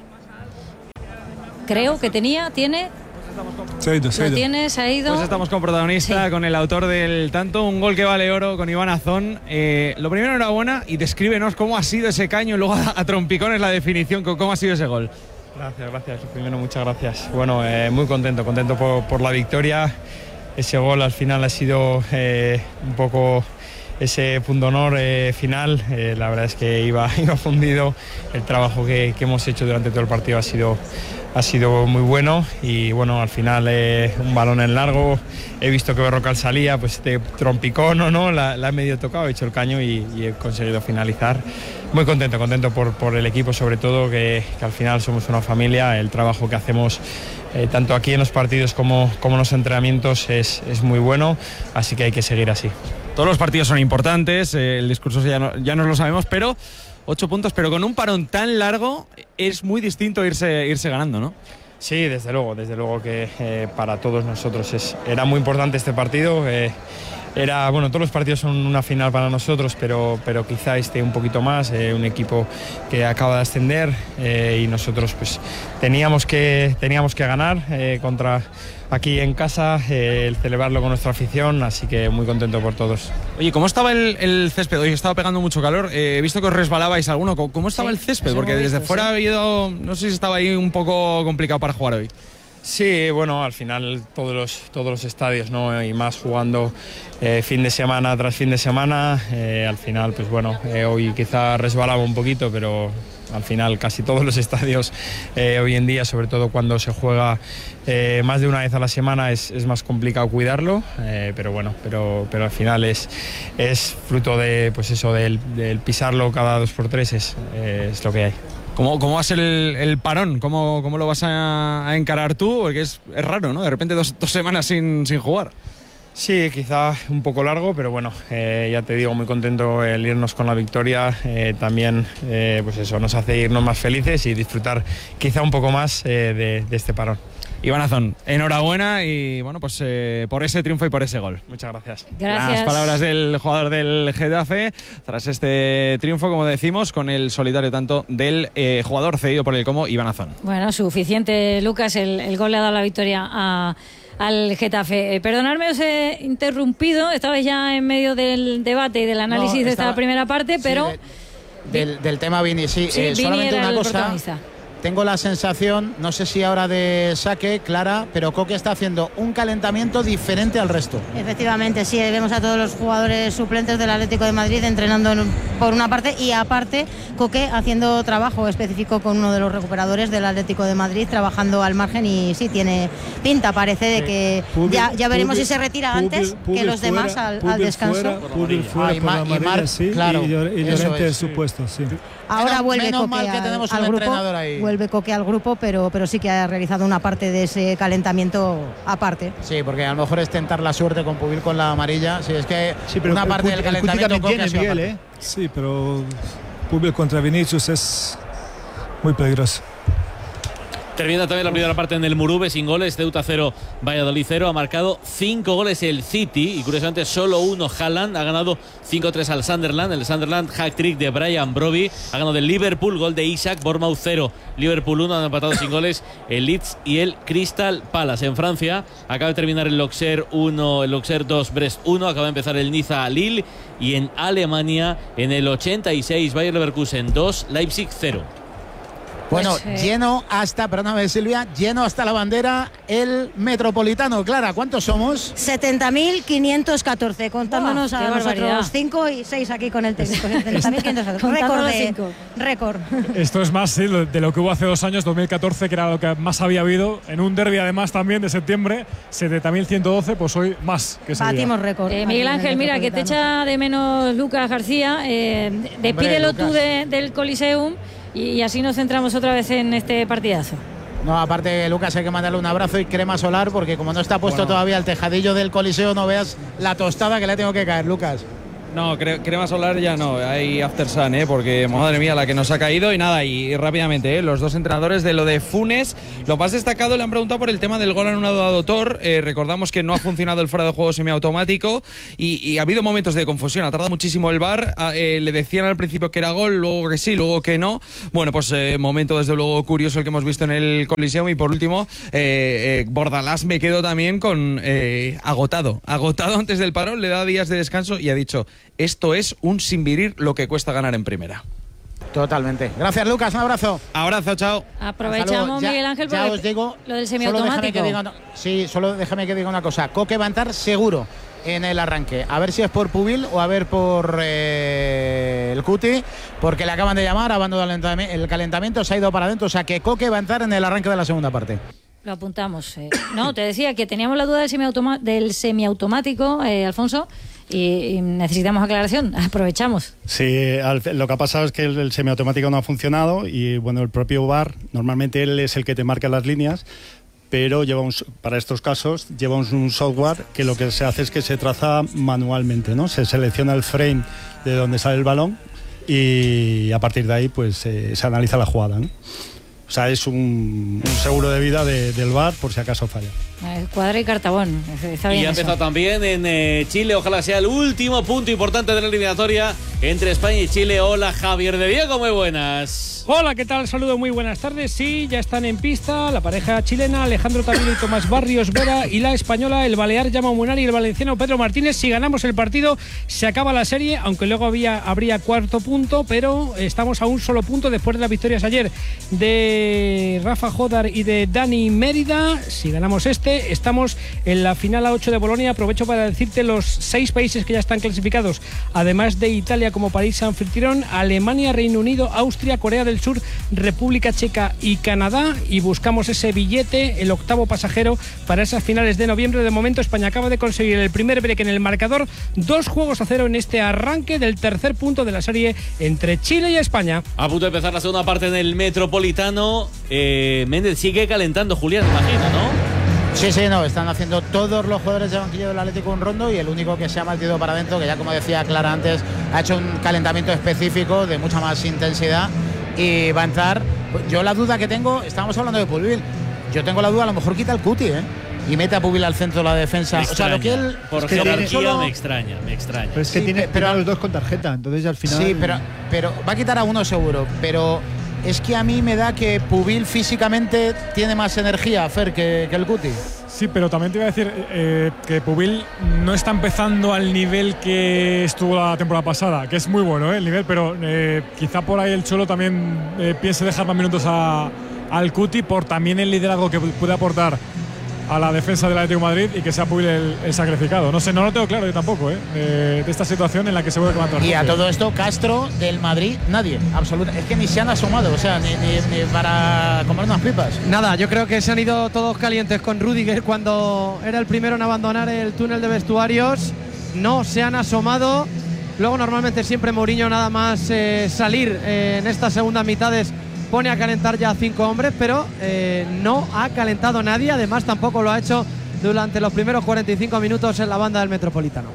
Creo que tiene. Se ha ido. Pues estamos con protagonista, con el autor del tanto, un gol que vale oro, con Iván Azón. Lo primero, enhorabuena y descríbenos cómo ha sido ese caño y luego a trompicones la definición, cómo ha sido ese gol. Gracias. Primero, muchas gracias. Bueno, muy contento por la victoria. Ese gol al final ha sido un poco ese punto honor final. La verdad es que iba fundido. El trabajo que hemos hecho durante todo el partido ha sido muy bueno y bueno, al final un balón en largo, he visto que Berrocal salía, pues este trompicón o no, la he medio tocado, he hecho el caño y he conseguido finalizar. Muy contento por el equipo, sobre todo que al final somos una familia, el trabajo que hacemos tanto aquí en los partidos como en los entrenamientos es muy bueno, así que hay que seguir así. Todos los partidos son importantes, el discurso ya nos lo sabemos, pero 8 puntos, pero con un parón tan largo es muy distinto irse ganando, ¿no? Sí, desde luego que para todos nosotros era muy importante este partido. Todos los partidos son una final para nosotros, pero quizá un poquito más, un equipo que acaba de ascender y nosotros pues teníamos que ganar contra aquí en casa, el celebrarlo con nuestra afición, así que muy contento por todos. Oye, ¿cómo estaba el césped? Hoy estaba pegando mucho calor, he visto que os resbalabais alguno. ¿Cómo estaba el césped? Porque desde fuera ha habido, no sé si estaba ahí un poco complicado para jugar hoy. Sí, bueno, al final todos los estadios, ¿no? Y más jugando fin de semana tras fin de semana, al final, pues bueno, hoy quizá resbalaba un poquito, pero al final casi todos los estadios hoy en día, sobre todo cuando se juega más de una vez a la semana, es más complicado cuidarlo, pero bueno, pero al final es fruto de, pues eso, del pisarlo cada 2x3, es lo que hay. ¿Cómo va a ser el parón? ¿Cómo lo vas a encarar tú? Porque es raro, ¿no? De repente dos semanas sin jugar. Sí, quizá un poco largo, pero bueno, ya te digo, muy contento el irnos con la victoria. También, pues eso, nos hace irnos más felices y disfrutar quizá un poco más de este parón. Iván Azón, enhorabuena y bueno, pues por ese triunfo y por ese gol. Muchas gracias. Gracias. Las palabras del jugador del Getafe tras este triunfo, como decimos, con el solitario tanto del jugador cedido por el Como, Iván Azón. Bueno, suficiente, Lucas, el gol le ha dado la victoria al Getafe. Perdonadme, os he interrumpido, estabais ya en medio del debate y del análisis de esta primera parte, pero... Del tema Vini, sí, solamente una cosa. Tengo la sensación, no sé si ahora de saque, Clara, pero Coque está haciendo un calentamiento diferente al resto. Efectivamente, sí, vemos a todos los jugadores suplentes del Atlético de Madrid entrenando por una parte y aparte Coque haciendo trabajo específico con uno de los recuperadores del Atlético de Madrid, trabajando al margen y sí, tiene pinta, parece de que ya veremos si se retira antes que los demás al descanso. Y Llorente su puesto, sí. Ahora vuelve Coque vuelve Coque al grupo, pero sí que ha realizado una parte de ese calentamiento aparte. Sí, porque a lo mejor es tentar la suerte con Pubil con la amarilla. Sí, es que una parte del calentamiento Coque tiene, Miguel, Sí, pero Pubil contra Vinicius es muy peligroso. Termina también la primera parte en el Murube sin goles, Ceuta 0, Valladolid 0. Ha marcado 5 goles el City y curiosamente solo uno Haaland. Ha ganado 5-3 al Sunderland. El Sunderland, hat-trick de Brian Broby. Ha ganado el Liverpool, gol de Isaac. Bournemouth 0, Liverpool 1. Han empatado sin goles el Leeds y el Crystal Palace. En Francia acaba de terminar el Auxerre 1, el Auxerre 2, Brest 1. Acaba de empezar el Niza Lille. Y en Alemania, en el 86, Bayer Leverkusen 2, Leipzig 0. Bueno, lleno hasta la bandera el Metropolitano. Clara, ¿cuántos somos? 70.514, contándonos a nosotros 5 y 6 aquí con el técnico. 70.514, récord. Esto es más de lo que hubo hace 2 años, 2014, que era lo que más había habido. En un derbi además también de septiembre, 70.112, pues hoy más que ese día. Batimos récord. Miguel Ángel, mira, que te echa de menos Lucas García. Despídelo tú del Coliseum. Y así nos centramos otra vez en este partidazo. No, aparte, Lucas, hay que mandarle un abrazo y crema solar, porque como no está puesto todavía el tejadillo del Coliseo, no veas la tostada que le tengo que caer, Lucas. No, crema solar ya no, hay after sun, porque madre mía la que nos ha caído. Y nada, y rápidamente, los dos entrenadores de lo de Funes, lo más destacado, le han preguntado por el tema del gol anulado a Dotor. Recordamos que no ha funcionado el fuera de juego semiautomático y ha habido momentos de confusión, ha tardado muchísimo el VAR, le decían al principio que era gol, luego que sí, luego que no. Bueno, pues momento desde luego curioso el que hemos visto en el Coliseum. Y por último, Bordalás me quedo también con agotado antes del parón, le da días de descanso y ha dicho: esto es un sinvirir lo que cuesta ganar en primera. Totalmente. Gracias, Lucas. Un abrazo. Abrazo, chao. Aprovechamos, Miguel Ángel, ya os digo, lo del semiautomático. Solo déjame que diga una cosa. Coque va a entrar seguro en el arranque. A ver si es por Pubil o a ver por el Cuti, porque le acaban de llamar, ha abandonado el calentamiento, se ha ido para adentro. O sea que Coque va a entrar en el arranque de la segunda parte. Lo apuntamos. No, te decía que teníamos la duda del semiautomático, Alfonso. Y necesitamos aclaración, aprovechamos. Sí, lo que ha pasado es que el semiautomático no ha funcionado y bueno, el propio VAR, normalmente él es el que te marca las líneas, pero para estos casos lleva un software que lo que se hace es que se traza manualmente, ¿no? Se selecciona el frame de donde sale el balón y a partir de ahí pues se analiza la jugada, ¿no? O sea, es un seguro de vida del VAR por si acaso falla. Cuadra y cartabón. Está bien. Y ha empezado también en Chile. Ojalá sea el último punto importante de la eliminatoria entre España y Chile. Hola, Javier de Diego, muy buenas. Hola, ¿qué tal? Saludos, muy buenas tardes. Sí, ya están en pista la pareja chilena, Alejandro Tavilo y Tomás Barrios Vera, y la española, el balear Jaume Munari y el valenciano Pedro Martínez. Si ganamos el partido, se acaba la serie, aunque luego habría cuarto punto, pero estamos a un solo punto después de las victorias ayer de Rafa Jodar y de Dani Mérida. Si ganamos estamos en la final a 8 de Bolonia. Aprovecho para decirte los 6 países que ya están clasificados, además de Italia como país anfitrión: Alemania, Reino Unido, Austria, Corea del Sur, República Checa y Canadá. Y buscamos ese billete, el octavo pasajero, para esas finales de noviembre. De momento España acaba de conseguir el primer break en el marcador, 2-0 en este arranque del tercer punto de la serie entre Chile y España. A punto de empezar la segunda parte en el Metropolitano. Méndez sigue calentando, Julián, imagino, ¿no? Sí, no, están haciendo todos los jugadores de banquillo del Atlético un rondo, y el único que se ha metido para adentro, que ya como decía Clara antes, ha hecho un calentamiento específico de mucha más intensidad y va a entrar. Yo la duda que tengo, estábamos hablando de Pubil, yo tengo la duda, a lo mejor quita el Cuti, y mete a Pubil al centro de la defensa. O sea, lo que él... Por jerarquía me extraña. Pero es que tiene a los dos con tarjeta, entonces al final... Sí, pero va a quitar a uno seguro, pero... Es que a mí me da que Pubil físicamente tiene más energía, Fer, que el Cuti. Sí, pero también te iba a decir que Pubil no está empezando al nivel que estuvo la temporada pasada, que es muy bueno el nivel, pero quizá por ahí el Cholo también piense dejar más minutos al Cuti por también el liderazgo que puede aportar a la defensa del Atlético de Madrid y que sea Pubil el sacrificado. No sé, no lo tengo claro yo tampoco, de esta situación en la que se vuelve a levantar. Y a todo esto, Castro del Madrid, nadie, absolutamente. Es que ni se han asomado, o sea, ni para comer unas pipas. Nada, yo creo que se han ido todos calientes con Rüdiger cuando era el primero en abandonar el túnel de vestuarios. No se han asomado. Luego normalmente siempre Mourinho, nada más salir en estas segundas mitades, pone a calentar ya a 5 hombres, pero no ha calentado nadie. Además tampoco lo ha hecho durante los primeros 45 minutos en la banda del Metropolitano.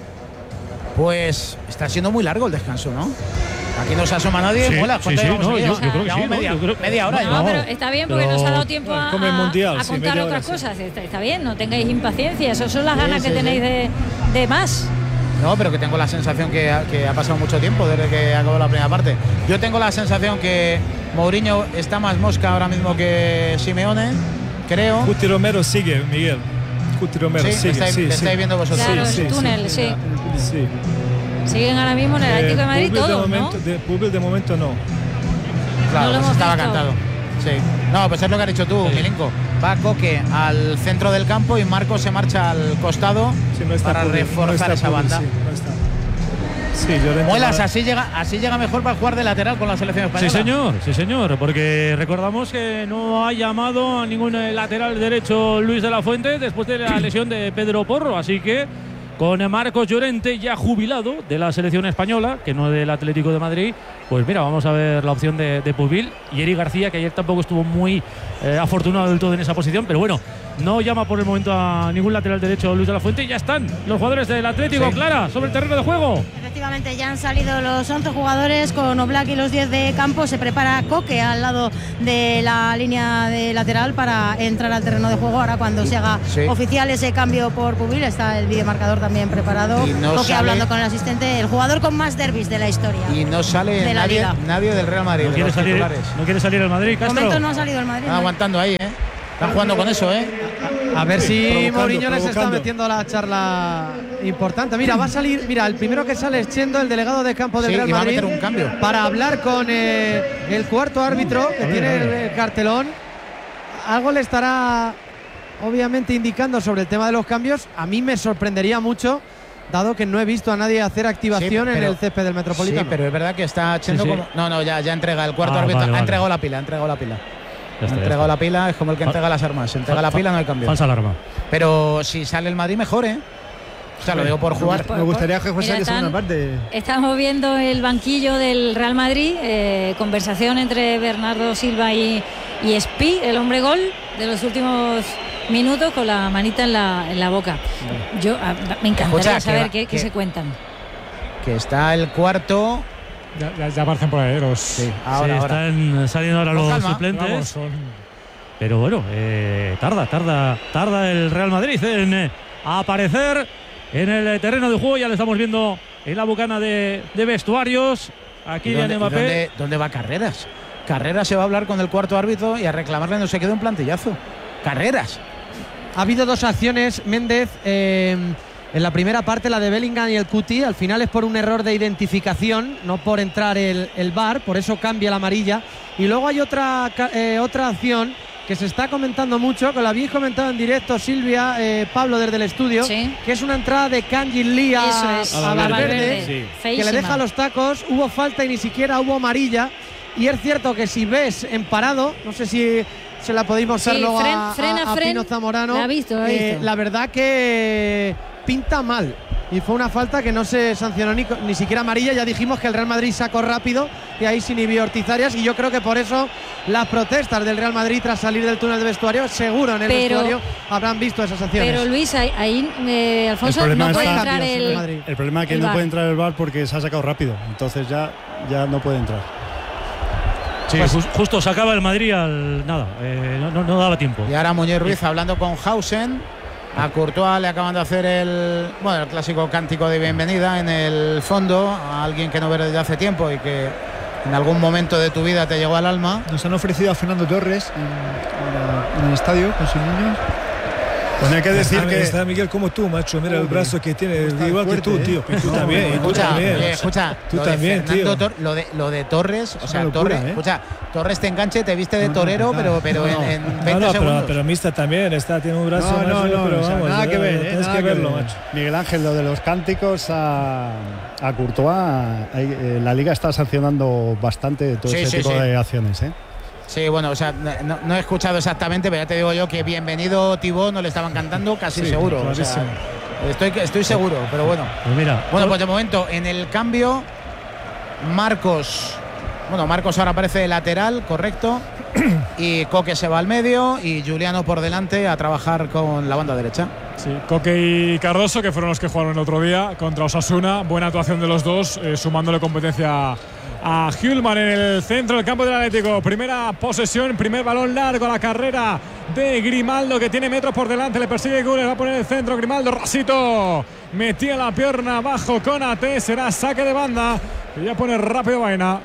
Pues está siendo muy largo el descanso, ¿no? Aquí no se asoma nadie. Sí, Mola, sí, no, yo creo que sí. Media hora. No, pero está bien porque nos ha dado tiempo a contar otras sí. cosas. Está bien, no tengáis impaciencia. Esas son las ganas que tenéis de más. No, pero que tengo la sensación que ha pasado mucho tiempo desde que acabó la primera parte. Yo tengo la sensación que Mourinho está más mosca ahora mismo que Simeone, creo. Cuti Romero sigue, Miguel. Cuti Romero sigue. Estáis viendo vosotros. Claro, el túnel, sí. Siguen ahora mismo en el Atlético de Madrid todos, ¿no? Pubil de momento no. Claro, pues estaba cantado. Sí. No, pues es lo que has dicho tú, Milinko. Va Coque al centro del campo y Marcos se marcha al costado para reforzar esa banda. Muelas, así llega mejor para jugar de lateral con la selección española. Sí señor, porque recordamos que no ha llamado a ningún lateral derecho Luis de la Fuente después de la lesión de Pedro Porro, así que con Marcos Llorente, ya jubilado de la selección española, que no del Atlético de Madrid. Pues mira, vamos a ver la opción de Pubil y Eric García, que ayer tampoco estuvo muy afortunado del todo en esa posición, pero bueno, no llama por el momento a ningún lateral derecho Luis de la Fuente. Y ya están los jugadores del Atlético, sí. Clara, sobre el terreno de juego. Efectivamente, ya han salido los 11 jugadores con Oblak y los 10 de campo. Se prepara Coque al lado de la línea de lateral para entrar al terreno de juego. Ahora cuando se haga oficial ese cambio por Pubil, está el videomarcador también preparado. Coque hablando con el asistente, el jugador con más derbis de la historia. Y no sale nadie del Real Madrid. No quiere salir el Madrid, Castro. De momento no ha salido el Madrid. Están aguantando ahí, Están jugando con eso, A ver si Mourinho les está metiendo la charla importante. Mira, va a salir, el primero que sale es Chendo, el delegado de campo del Real Madrid, va a meter un cambio para hablar con el cuarto árbitro que tiene el cartelón. Algo le estará obviamente indicando sobre el tema de los cambios. A mí me sorprendería mucho, dado que no he visto a nadie hacer activación en el césped del Metropolitano. Sí, pero es verdad que está Chendo como... No, ya entrega el cuarto árbitro. Ha entregado la pila, Ha entregado la pila, es como el que entrega las armas. Se entrega la pila, no hay cambio. Falsa alarma. Pero si sale el Madrid, mejor, O sea, lo digo por jugar. Me gustaría que fuese la segunda parte. Estamos viendo el banquillo del Real Madrid. Conversación entre Bernardo Silva y Espi, el hombre gol de los últimos minutos, con la manita en la boca. Yo me encantaría saber qué se cuentan. Que está el cuarto. Ya aparecen por ahí los. Sí, ahora. Están saliendo ahora los suplentes. Pero bueno, tarda el Real Madrid en aparecer en el terreno de juego. Ya le estamos viendo en la bucana de vestuarios. Aquí viene Mbappé. ¿Dónde va Carreras? Carreras se va a hablar con el cuarto árbitro y a reclamarle no se quedó un plantillazo. Carreras. Ha habido dos acciones, Méndez. En la primera parte, la de Bellingham y el Cuti, al final es por un error de identificación, no por entrar el VAR, por eso cambia la amarilla. Y luego hay otra acción que se está comentando mucho, que lo habéis comentado en directo, Silvia, Pablo, desde el estudio, que es una entrada de Kangin Lee a Valverde, que le deja los tacos. Hubo falta y ni siquiera hubo amarilla. Y es cierto que si ves en parado, no sé si se la podéis mostrar luego a Pino Zamorano, la ha visto. La verdad que pinta mal. Y fue una falta que no se sancionó ni siquiera amarilla. Ya dijimos que el Real Madrid sacó rápido y ahí se inhibió Ortiz Arias. Y yo creo que por eso las protestas del Real Madrid tras salir del túnel de vestuario, seguro en el vestuario habrán visto esas sanciones. Pero Luis, ahí Alfonso, no puede entrar el problema es que no puede entrar el VAR porque se ha sacado rápido. Entonces ya no puede entrar. Sí, pues justo sacaba el Madrid no daba tiempo. Y ahora Muñoz Ruiz hablando con Hausen. A Courtois le acaban de hacer el clásico cántico de bienvenida en el fondo, a alguien que no ves desde hace tiempo y que en algún momento de tu vida te llegó al alma. Nos han ofrecido a Fernando Torres en el estadio con sus niños. Pues hay que decir que está Miguel como tú, macho. Mira el brazo que tiene, igual que tú, tío. Tú también. Escucha, tú también, tío. Lo de Torres, o sea, Torres, escucha, Torres te enganche, te viste de torero, pero en 20 segundos. Pero Mista también tiene un brazo. No, nada que ver. Tienes que verlo, macho. Miguel Ángel, lo de los cánticos a Courtois, la Liga está sancionando bastante todo ese tipo de acciones, Sí, bueno, o sea, no he escuchado exactamente, pero ya te digo yo que bienvenido Tibó no le estaban cantando, casi seguro. O sea, estoy seguro, pero bueno. Pues mira. Bueno, pues de momento, en el cambio, Marcos ahora aparece de lateral, correcto. Y Coque se va al medio y Juliano por delante a trabajar con la banda derecha. Sí, Coque y Cardoso, que fueron los que jugaron el otro día contra Osasuna. Buena actuación de los dos, sumándole competencia a Hjulmand en el centro del campo del Atlético. Primera posesión, primer balón largo a la carrera de Grimaldo, que tiene metros por delante, le persigue Gules, va a poner el centro Grimaldo, rasito, metía la pierna abajo con AT, será saque de banda y ya pone rápido Baena.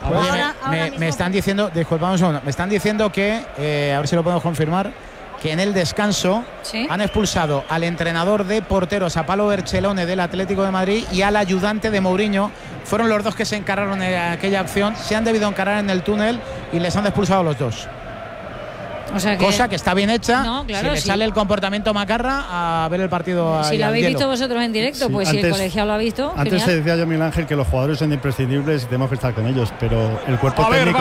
Me están diciendo, disculpame un segundo, me están diciendo que, a ver si lo podemos confirmar, que en el descanso han expulsado al entrenador de porteros, a Palo Berchelone del Atlético de Madrid, y al ayudante de Mourinho. Fueron los dos que se encararon en aquella acción, se han debido encarar en el túnel y les han expulsado a los dos. O sea cosa que está bien hecha. No, claro, si le sale el comportamiento macarra a ver el partido. Si lo habéis visto vosotros en directo, pues si el colegiado lo ha visto. Antes te decía yo, Miguel Ángel, que los jugadores son imprescindibles y tenemos que estar con ellos, pero el cuerpo técnico.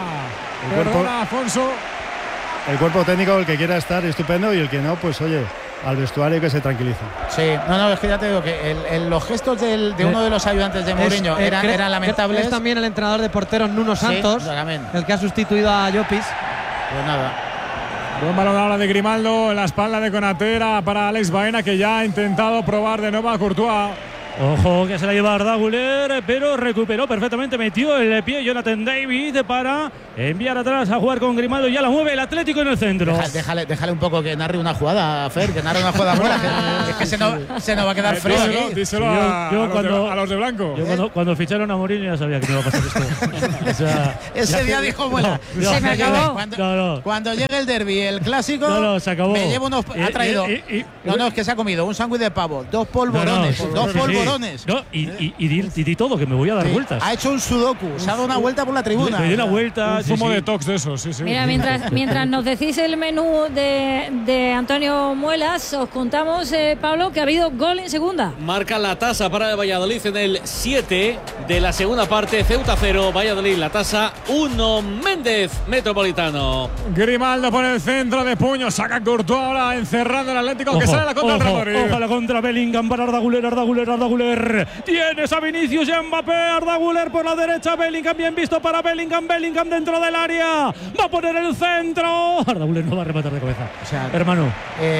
Perdona, Afonso. El cuerpo técnico, el que quiera estar, estupendo, y el que no, pues oye, al vestuario y que se tranquilicen. Sí, no, es que ya te digo que los gestos de uno de los ayudantes de Mourinho eran lamentables. Es también el entrenador de porteros Nuno Santos, el que ha sustituido a Llopis. Pues nada. Buen balón ahora de Grimaldo en la espalda de Konatera para Alex Baena, que ya ha intentado probar de nuevo a Courtois. Ojo que se la lleva Arda Güler, pero recuperó perfectamente, metió el pie Jonathan David para enviar atrás a jugar con Grimaldo. Ya la mueve el Atlético en el centro. Déjale un poco que narre una jugada, Fer, que narre una jugada buena. Es que se nos va a quedar frío aquí. Díselo a los de blanco. Yo cuando ficharon a Mourinho ya sabía que me iba a pasar esto. Ese día dijo, bueno, se me acabó. Cuando llegue el derbi, el clásico, se acabó. me llevo unos. Ha traído. No, es que se ha comido un sándwich de pavo, 2 polvorones. No, y di todo, que me voy a dar vueltas. Ha hecho un sudoku, se ha dado una vuelta por la tribuna. Me di una vuelta. Un zumo de tox de esos, sí. Mira, mientras nos decís el menú de Antonio Muelas, os contamos, Pablo, que ha habido gol en segunda. Marca la tasa para el Valladolid en el 7 de la segunda parte. Ceuta 0, Valladolid la tasa 1. Méndez, Metropolitano. Grimaldo por el centro de puño, saca Courtois ahora encerrando el Atlético, que sale la contra el Real Madrid. Ojalá contra Bellingham para Arda Güler. Tienes a Vinicius y a Mbappé. Arda Güler por la derecha, Bellingham bien visto para Bellingham dentro del área. Va a poner el centro. Arda Güler no va a rematar de cabeza. O sea, hermano.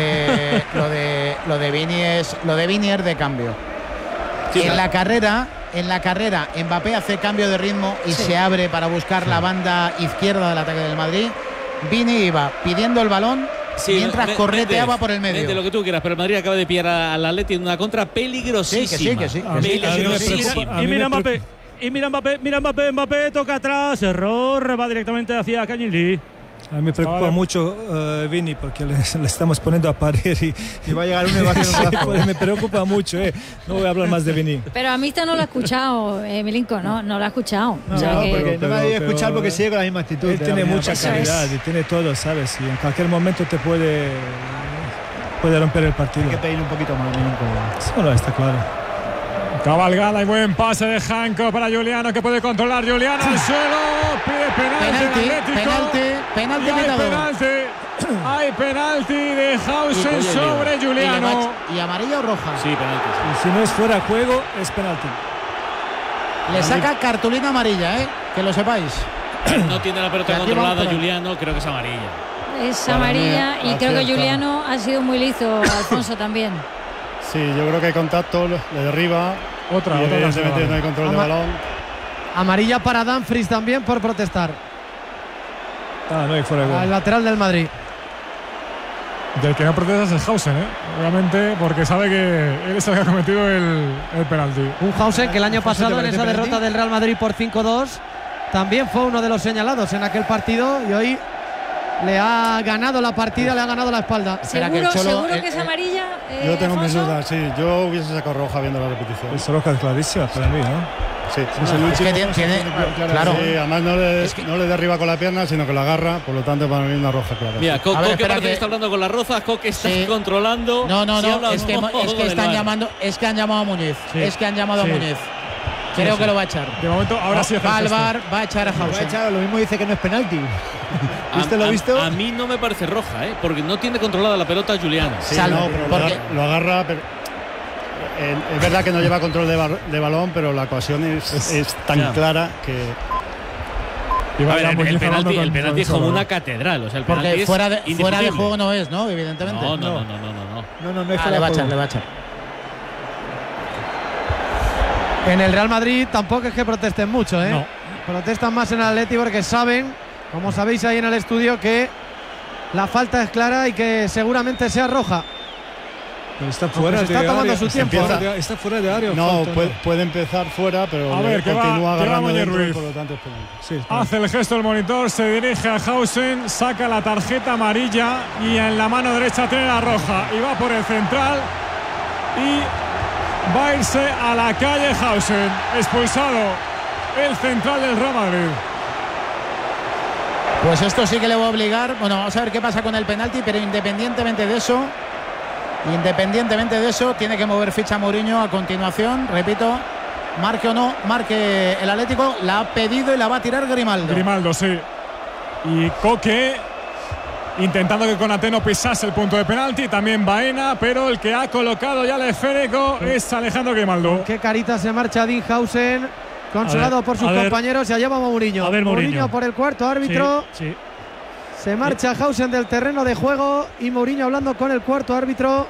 Lo de Vini es de cambio. Sí, en la carrera, Mbappé hace cambio de ritmo y se abre para buscar la banda izquierda del ataque del Madrid. Vini iba pidiendo el balón. Mientras correteaba por el medio. De lo que tú quieras, pero el Madrid acaba de pillar al Atleti en una contra peligrosísima. Sí. Y mira Mbappé toca atrás, error, va directamente hacia Cañilí. A mí me preocupa mucho Vini, porque le estamos poniendo a parir y va a llegar uno y va a hacer un brazo. Me preocupa mucho, no voy a hablar más de Vini. Pero a mí no lo ha escuchado, Milinko, no lo ha escuchado. Porque no me había escuchado porque sigue con la misma actitud. Él tiene mucha calidad y tiene todo, ¿sabes? Y en cualquier momento te puede romper el partido. Hay que pedir un poquito más, Milinko. Bueno, está claro. Cabalgada y buen pase de Janko para Juliano, que puede controlar. Juliano al suelo, pide penalti. Hay penalti de Hausen sobre Juliano. ¿Y amarilla o roja? Sí, penalti. Y si no es fuera de juego, es penalti. Le saca cartulina amarilla, que lo sepáis. No tiene la pelota controlada Juliano, creo que es amarilla. Es amarilla y creo que Juliano ha sido muy listo, Alfonso también. Sí, yo creo que hay contacto, le derriba. Otra evidentemente no hay control de balón. Amarilla para Dumfries también por protestar. No hay fuera de gol. Al lateral del Madrid. Del que no protesta es Hausen, obviamente, porque sabe que él es el que ha cometido el penalti. Un Hausen que el año pasado en esa derrota del Real Madrid por 5-2 también fue uno de los señalados en aquel partido y hoy le ha ganado la partida, le ha ganado la espalda. ¿Seguro que es amarilla? Yo tengo mis dudas, sí. Yo hubiese sacado roja viendo la repetición. Es roja clarísima para mí, ¿no? Sí, es el último. Claro. Sí, además no le derriba con la pierna, sino que la agarra, por lo tanto para mí una roja clara. Mira, Coque parece que está hablando con la Roza, Coque está controlando. No, es que han llamado a Muñiz. Es que han llamado a Muñiz. Creo que lo va a echar. De momento, ahora sí. Va al VAR, va a echar a Hausen. Lo mismo dice que no es penalti. ¿Usted lo ha visto? A mí no me parece roja, porque no tiene controlada la pelota Juliano. Sí, pero lo agarra, pero es verdad que no lleva control de balón, pero la ocasión es tan clara que. El penalti es como una catedral, o sea, el porque fuera de juego no es, ¿no? Evidentemente. No. No es le va a echar. En el Real Madrid tampoco es que protesten mucho, No. Protestan más en el Atleti porque saben, como sabéis ahí en el estudio, que la falta es clara y que seguramente sea roja. Pero está fuera de tomando su tiempo. Está fuera de área. No, puede empezar fuera, pero continúa agarrando dentro, por lo tanto es penalti. Sí, hace el gesto el monitor, se dirige a Hausen, saca la tarjeta amarilla y en la mano derecha tiene la roja y va por el central y va a irse a la calle Hausen, expulsado el central del Real Madrid. Pues esto sí que le va a obligar. Bueno, vamos a ver qué pasa con el penalti, pero independientemente de eso, tiene que mover ficha Mourinho a continuación. Repito, marque o no, marque el Atlético, la ha pedido y la va a tirar Grimaldo. Grimaldo, sí. Y Coque intentando que Konaté no pisase el punto de penalti, también Baena, pero el que ha colocado ya el esférico es Alejandro Grimaldo. Qué carita se marcha Dinhausen, consolado por sus compañeros, y allá va Mourinho. A ver, Mourinho por el cuarto árbitro. Sí. Se marcha Hausen del terreno de juego y Mourinho hablando con el cuarto árbitro.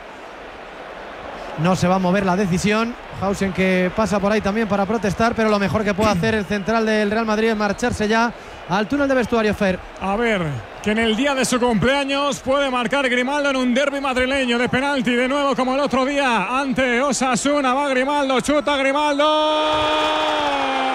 No se va a mover la decisión. Hausen que pasa por ahí también para protestar, pero lo mejor que puede hacer el central del Real Madrid es marcharse ya al túnel de vestuario, Fer. A ver, que en el día de su cumpleaños puede marcar Grimaldo en un derbi madrileño de penalti, de nuevo como el otro día ante Osasuna. Va Grimaldo, chuta Grimaldo.